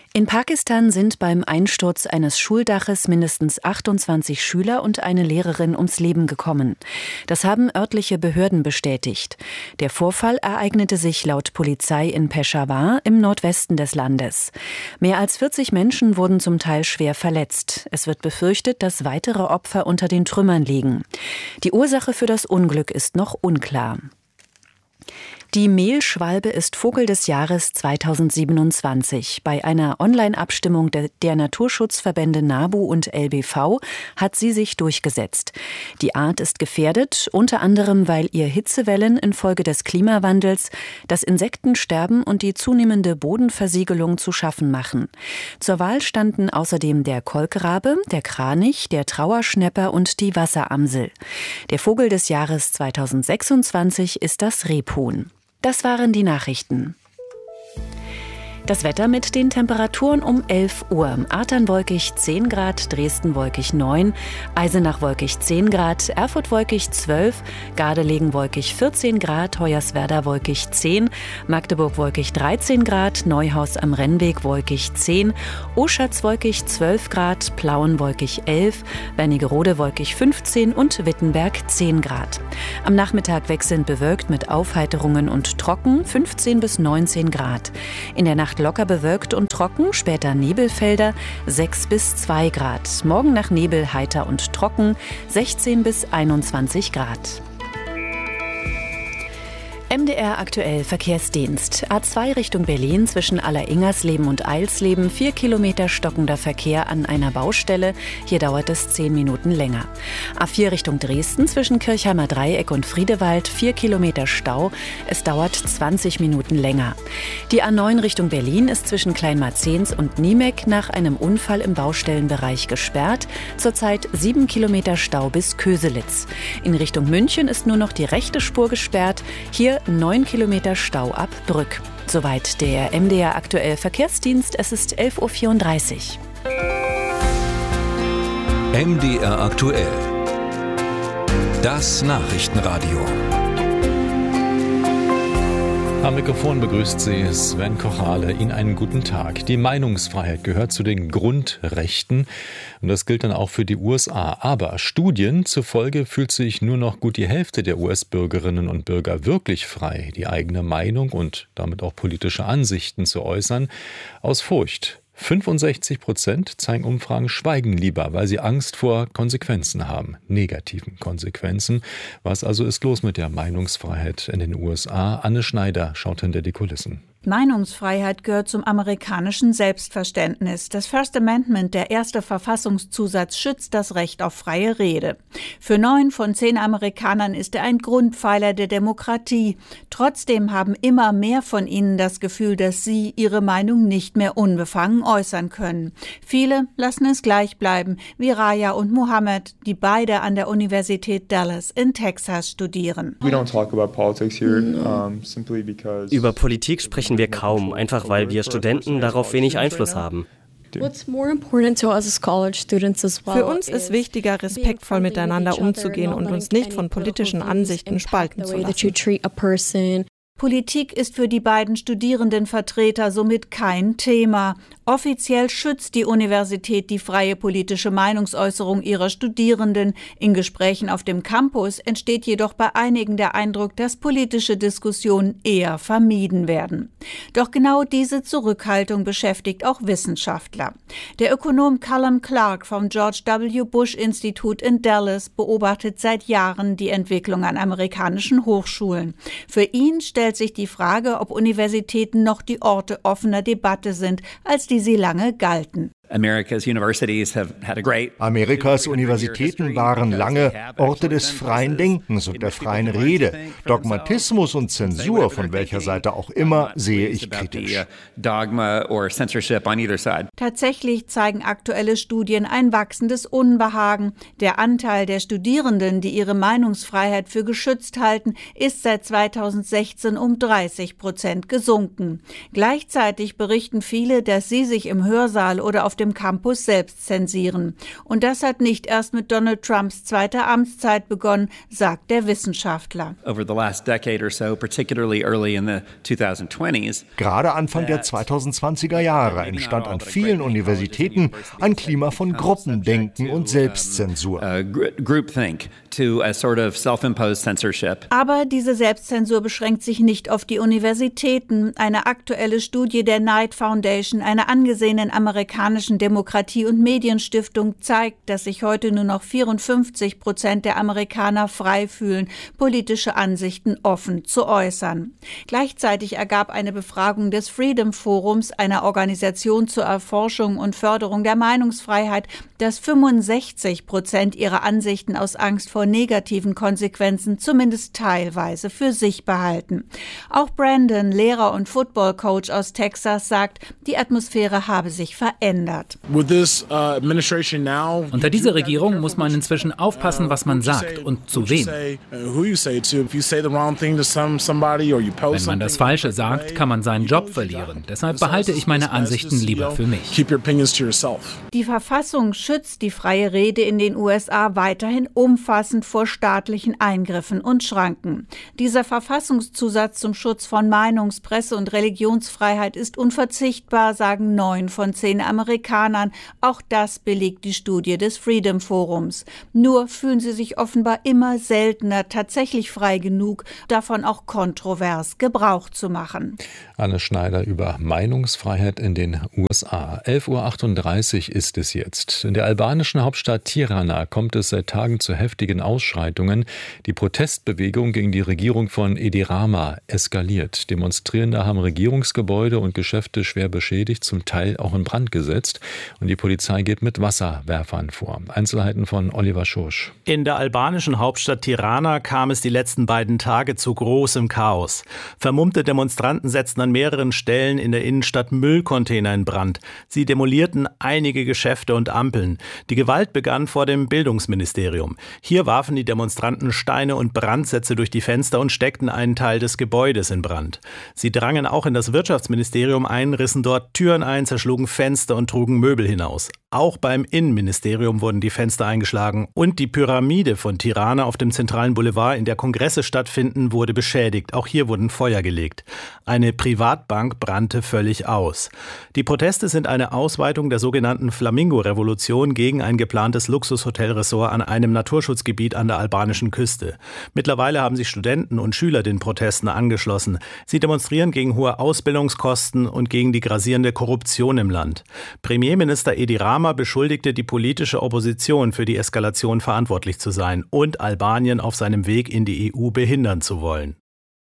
In Pakistan sind beim Einsturz eines Schuldaches mindestens achtundzwanzig Schüler und eine Lehrerin ums Leben gekommen. Das haben örtliche Behörden bestätigt. Der Vorfall ereignete sich laut Polizei in Peshawar im Nordwesten des Landes. Mehr als vierzig Menschen wurden zum Teil schwer verletzt. Es wird befürchtet, dass weitere Opfer unter den Trümmern liegen. Die Ursache für das Unglück ist noch unklar. Die Mehlschwalbe ist Vogel des Jahres zweitausendsiebenundzwanzig. Bei einer Online-Abstimmung der, der Naturschutzverbände NABU und L B V hat sie sich durchgesetzt. Die Art ist gefährdet, unter anderem, weil ihr Hitzewellen infolge des Klimawandels, das Insektensterben und die zunehmende Bodenversiegelung zu schaffen machen. Zur Wahl standen außerdem der Kolkrabe, der Kranich, der Trauerschnäpper und die Wasseramsel. Der Vogel des Jahres zweitausendsechsundzwanzig ist das Rebhuhn. Das waren die Nachrichten. Das Wetter mit den Temperaturen um elf Uhr. Artern wolkig zehn Grad, Dresden wolkig neun, Eisenach wolkig zehn Grad, Erfurt wolkig zwölf, Gardelegen wolkig vierzehn Grad, Hoyerswerda wolkig zehn, Magdeburg wolkig dreizehn Grad, Neuhaus am Rennweg wolkig zehn, Oschatz wolkig zwölf Grad, Plauen wolkig elf, Wernigerode wolkig fünfzehn und Wittenberg zehn Grad. Am Nachmittag wechselnd bewölkt mit Aufheiterungen und trocken fünfzehn bis neunzehn Grad. In der Nacht locker bewölkt und trocken, später Nebelfelder, sechs bis zwei Grad. Morgen nach Nebel heiter und trocken, sechzehn bis einundzwanzig Grad. M D R aktuell Verkehrsdienst. A zwei Richtung Berlin zwischen Alleringersleben und Eilsleben. Vier Kilometer stockender Verkehr an einer Baustelle. Hier dauert es zehn Minuten länger. A vier Richtung Dresden zwischen Kirchheimer Dreieck und Friedewald. Vier Kilometer Stau. Es dauert zwanzig Minuten länger. Die A neun Richtung Berlin ist zwischen Kleinmarzens und Niemek nach einem Unfall im Baustellenbereich gesperrt. Zurzeit sieben Kilometer Stau bis Köselitz. In Richtung München ist nur noch die rechte Spur gesperrt. Hier neun Kilometer Stau ab Brück. Soweit der M D R aktuell Verkehrsdienst. Es ist elf Uhr vierunddreißig. M D R aktuell. Das Nachrichtenradio. Am Mikrofon begrüßt Sie Sven Kochale. Ihnen einen guten Tag. Die Meinungsfreiheit gehört zu den Grundrechten und das gilt dann auch für die U S A. Aber Studien zufolge fühlt sich nur noch gut die Hälfte der U S-Bürgerinnen und Bürger wirklich frei, die eigene Meinung und damit auch politische Ansichten zu äußern, aus Furcht. fünfundsechzig Prozent zeigen Umfragen schweigen lieber, weil sie Angst vor Konsequenzen haben, negativen Konsequenzen. Was also ist los mit der Meinungsfreiheit in den U S A? Anne Schneider schaut hinter die Kulissen. Meinungsfreiheit gehört zum amerikanischen Selbstverständnis. Das First Amendment, der erste Verfassungszusatz, schützt das Recht auf freie Rede. Für neun von zehn Amerikanern ist er ein Grundpfeiler der Demokratie. Trotzdem haben immer mehr von ihnen das Gefühl, dass sie ihre Meinung nicht mehr unbefangen äußern können. Viele lassen es gleich bleiben, wie Raya und Mohammed, die beide an der Universität Dallas in Texas studieren. We don't talk about politics here, um, simply because Über Politik sprechen wir kaum, einfach weil wir Studenten darauf wenig Einfluss haben. Für uns ist wichtiger, respektvoll miteinander umzugehen und uns nicht von politischen Ansichten spalten zu lassen. Politik ist für die beiden Studierendenvertreter somit kein Thema. Offiziell schützt die Universität die freie politische Meinungsäußerung ihrer Studierenden. In Gesprächen auf dem Campus entsteht jedoch bei einigen der Eindruck, dass politische Diskussionen eher vermieden werden. Doch genau diese Zurückhaltung beschäftigt auch Wissenschaftler. Der Ökonom Callum Clark vom George W. Bush Institut in Dallas beobachtet seit Jahren die Entwicklung an amerikanischen Hochschulen. Für ihn stellt sich die Frage, ob Universitäten noch die Orte offener Debatte sind, als die sie lange galten. Amerikas Universitäten waren lange Orte des freien Denkens und der freien Rede. Dogmatismus und Zensur, von welcher Seite auch immer, sehe ich kritisch. Tatsächlich zeigen aktuelle Studien ein wachsendes Unbehagen. Der Anteil der Studierenden, die ihre Meinungsfreiheit für geschützt halten, ist seit zweitausendsechzehn um dreißig Prozent gesunken. Gleichzeitig berichten viele, dass sie sich im Hörsaal oder auf dem Campus selbst zensieren. Und das hat nicht erst mit Donald Trumps zweiter Amtszeit begonnen, sagt der Wissenschaftler. Gerade Anfang der zweitausendzwanziger Jahre entstand an vielen Universitäten ein Klima von Gruppendenken und Selbstzensur. Aber diese Selbstzensur beschränkt sich nicht auf die Universitäten. Eine aktuelle Studie der Knight Foundation, einer angesehenen amerikanischen Demokratie- und Medienstiftung, zeigt, dass sich heute nur noch vierundfünfzig Prozent der Amerikaner frei fühlen, politische Ansichten offen zu äußern. Gleichzeitig ergab eine Befragung des Freedom Forums, einer Organisation zur Erforschung und Förderung der Meinungsfreiheit, dass fünfundsechzig Prozent ihrer Ansichten aus Angst vor negativen Konsequenzen zumindest teilweise für sich behalten. Auch Brandon, Lehrer und Football-Coach aus Texas, sagt, die Atmosphäre habe sich verändert. Unter dieser Regierung muss man inzwischen aufpassen, was man sagt und zu wem. Wenn man das Falsche sagt, kann man seinen Job verlieren. Deshalb behalte ich meine Ansichten lieber für mich. Die Verfassung schützt die freie Rede in den U S A weiterhin umfassend vor staatlichen Eingriffen und Schranken. Dieser Verfassungszusatz zum Schutz von Meinungs-, Presse- und Religionsfreiheit ist unverzichtbar, sagen neun von zehn Amerikanern. Auch das belegt die Studie des Freedom Forums. Nur fühlen sie sich offenbar immer seltener tatsächlich frei genug, davon auch kontrovers Gebrauch zu machen. Anne Schneider über Meinungsfreiheit in den U S A. elf Uhr achtunddreißig ist es jetzt. In der albanischen Hauptstadt Tirana kommt es seit Tagen zu heftigen Ausschreitungen. Die Protestbewegung gegen die Regierung von Edi Rama eskaliert. Demonstrierende haben Regierungsgebäude und Geschäfte schwer beschädigt, zum Teil auch in Brand gesetzt. Und die Polizei geht mit Wasserwerfern vor. Einzelheiten von Oliver Schursch. In der albanischen Hauptstadt Tirana kam es die letzten beiden Tage zu großem Chaos. Vermummte Demonstranten setzten an mehreren Stellen in der Innenstadt Müllcontainer in Brand. Sie demolierten einige Geschäfte und Ampeln. Die Gewalt begann vor dem Bildungsministerium. Hier warfen die Demonstranten Steine und Brandsätze durch die Fenster und steckten einen Teil des Gebäudes in Brand. Sie drangen auch in das Wirtschaftsministerium ein, rissen dort Türen ein, zerschlugen Fenster und trugen Möbel hinaus. Auch beim Innenministerium wurden die Fenster eingeschlagen und die Pyramide von Tirana auf dem zentralen Boulevard, in der Kongresse stattfinden, wurde beschädigt. Auch hier wurden Feuer gelegt. Eine Privatbank brannte völlig aus. Die Proteste sind eine Ausweitung der sogenannten Flamingo-Revolution gegen ein geplantes Luxushotelressort an einem Naturschutzgebiet an der albanischen Küste. Mittlerweile haben sich Studenten und Schüler den Protesten angeschlossen. Sie demonstrieren gegen hohe Ausbildungskosten und gegen die grassierende Korruption im Land. Premierminister Edi Rama beschuldigte die politische Opposition, für die Eskalation verantwortlich zu sein und Albanien auf seinem Weg in die E U behindern zu wollen.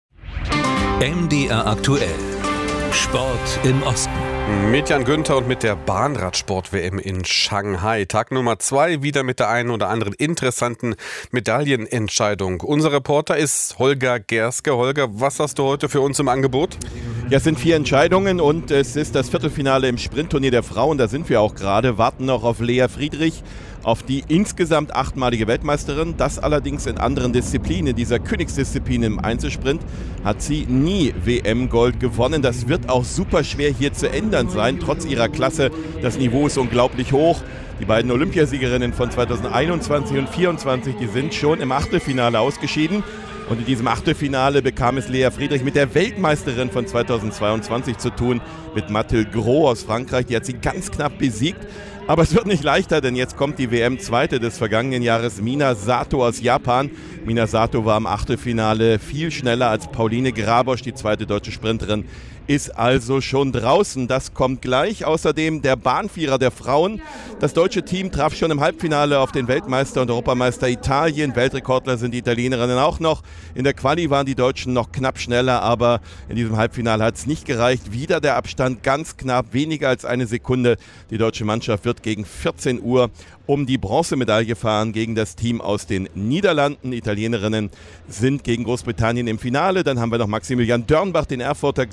M D R aktuell. Sport im Osten. Mit Jan Günther und mit der Bahnradsport-W M in Shanghai. Tag Nummer zwei, wieder mit der einen oder anderen interessanten Medaillenentscheidung. Unser Reporter ist Holger Gerske. Holger, was hast du heute für uns im Angebot? Ja, es sind vier Entscheidungen und es ist das Viertelfinale im Sprintturnier der Frauen. Da sind wir auch gerade, warten noch auf Lea Friedrich, auf die insgesamt achtmalige Weltmeisterin. Das allerdings in anderen Disziplinen. In dieser Königsdisziplin im Einzelsprint hat sie nie W M-Gold gewonnen. Das wird auch super schwer hier zu ändern sein, trotz ihrer Klasse. Das Niveau ist unglaublich hoch. Die beiden Olympiasiegerinnen von zweitausendeinundzwanzig und zweitausendvierundzwanzig, die sind schon im Achtelfinale ausgeschieden. Und in diesem Achtelfinale bekam es Lea Friedrich mit der Weltmeisterin von zweitausendzweiundzwanzig zu tun, mit Mathilde Gros aus Frankreich. Die hat sie ganz knapp besiegt. Aber es wird nicht leichter, denn jetzt kommt die W M-Zweite des vergangenen Jahres, Mina Sato aus Japan. Mina Sato war im Achtelfinale viel schneller als Pauline Grabosch, die zweite deutsche Sprinterin, ist also schon draußen. Das kommt gleich. Außerdem der Bahnvierer der Frauen. Das deutsche Team traf schon im Halbfinale auf den Weltmeister und Europameister Italien. Weltrekordler sind die Italienerinnen auch noch. In der Quali waren die Deutschen noch knapp schneller, aber in diesem Halbfinale hat es nicht gereicht. Wieder der Abstand ganz knapp, weniger als eine Sekunde. Die deutsche Mannschaft wird gegen vierzehn Uhr um die Bronzemedaille fahren gegen das Team aus den Niederlanden. Italienerinnen sind gegen Großbritannien im Finale. Dann haben wir noch Maximilian Dörnbach, den Erfurter, gleich im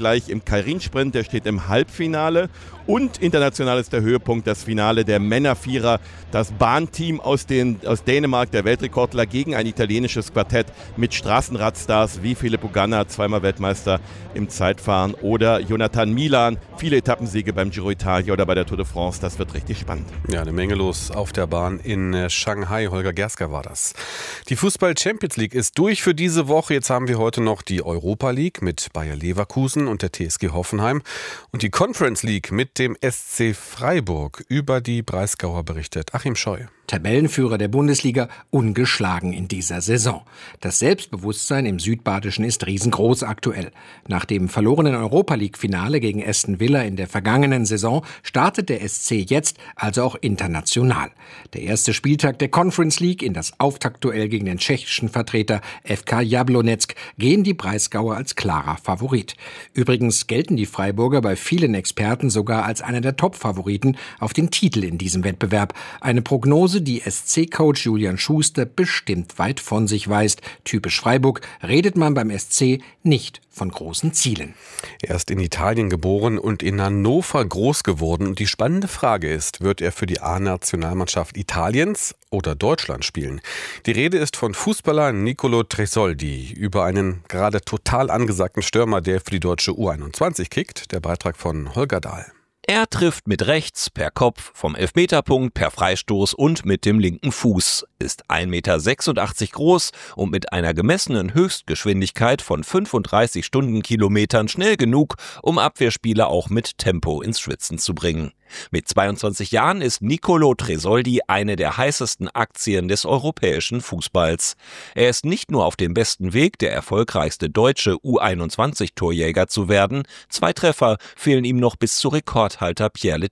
Keirin-Sprint, der steht im Halbfinale. Und international ist der Höhepunkt das Finale der Männervierer. Das Bahnteam aus, den, aus Dänemark, der Weltrekordler, gegen ein italienisches Quartett mit Straßenradstars wie Filippo Ganna, zweimal Weltmeister im Zeitfahren, oder Jonathan Milan, viele Etappensiege beim Giro Italia oder bei der Tour de France. Das wird richtig spannend. Ja, eine Menge los auf der Bahn in Shanghai. Holger Gersker war das. Die Fußball-Champions League ist durch für diese Woche. Jetzt haben wir heute noch die Europa League mit Bayer Leverkusen und der T S G Hoffenheim und die Conference League mit dem S C Freiburg. Über die Breisgauer berichtet Achim Scheu. Tabellenführer der Bundesliga, ungeschlagen in dieser Saison. Das Selbstbewusstsein im Südbadischen ist riesengroß aktuell. Nach dem verlorenen Europa-League-Finale gegen Aston Villa in der vergangenen Saison startet der S C jetzt also auch international. Der erste Spieltag der Conference League in das Auftaktduell gegen den tschechischen Vertreter F K Jablonec gehen die Breisgauer als klarer Favorit. Übrigens gelten die Freiburger bei vielen Experten sogar als einer der Top-Favoriten auf den Titel in diesem Wettbewerb. Eine Prognose, die S C-Coach Julian Schuster bestimmt weit von sich weist. Typisch Freiburg redet man beim S C nicht von großen Zielen. Er ist in Italien geboren und in Hannover groß geworden. Und die spannende Frage ist, wird er für die A-Nationalmannschaft Italiens oder Deutschland spielen? Die Rede ist von Fußballer Nicolo Tresoldi über einen gerade total angesagten Stürmer, der für die deutsche U einundzwanzig kickt. Der Beitrag von Holger Dahl. Er trifft mit rechts, per Kopf, vom Elfmeterpunkt, per Freistoß und mit dem linken Fuß, ist ein Meter sechsundachtzig groß und mit einer gemessenen Höchstgeschwindigkeit von fünfunddreißig Stundenkilometern schnell genug, um Abwehrspieler auch mit Tempo ins Schwitzen zu bringen. Mit zweiundzwanzig Jahren ist Nicolo Tresoldi eine der heißesten Aktien des europäischen Fußballs. Er ist nicht nur auf dem besten Weg, der erfolgreichste deutsche U einundzwanzig-Torjäger zu werden. Zwei Treffer fehlen ihm noch bis zu Rekordhalter Pierre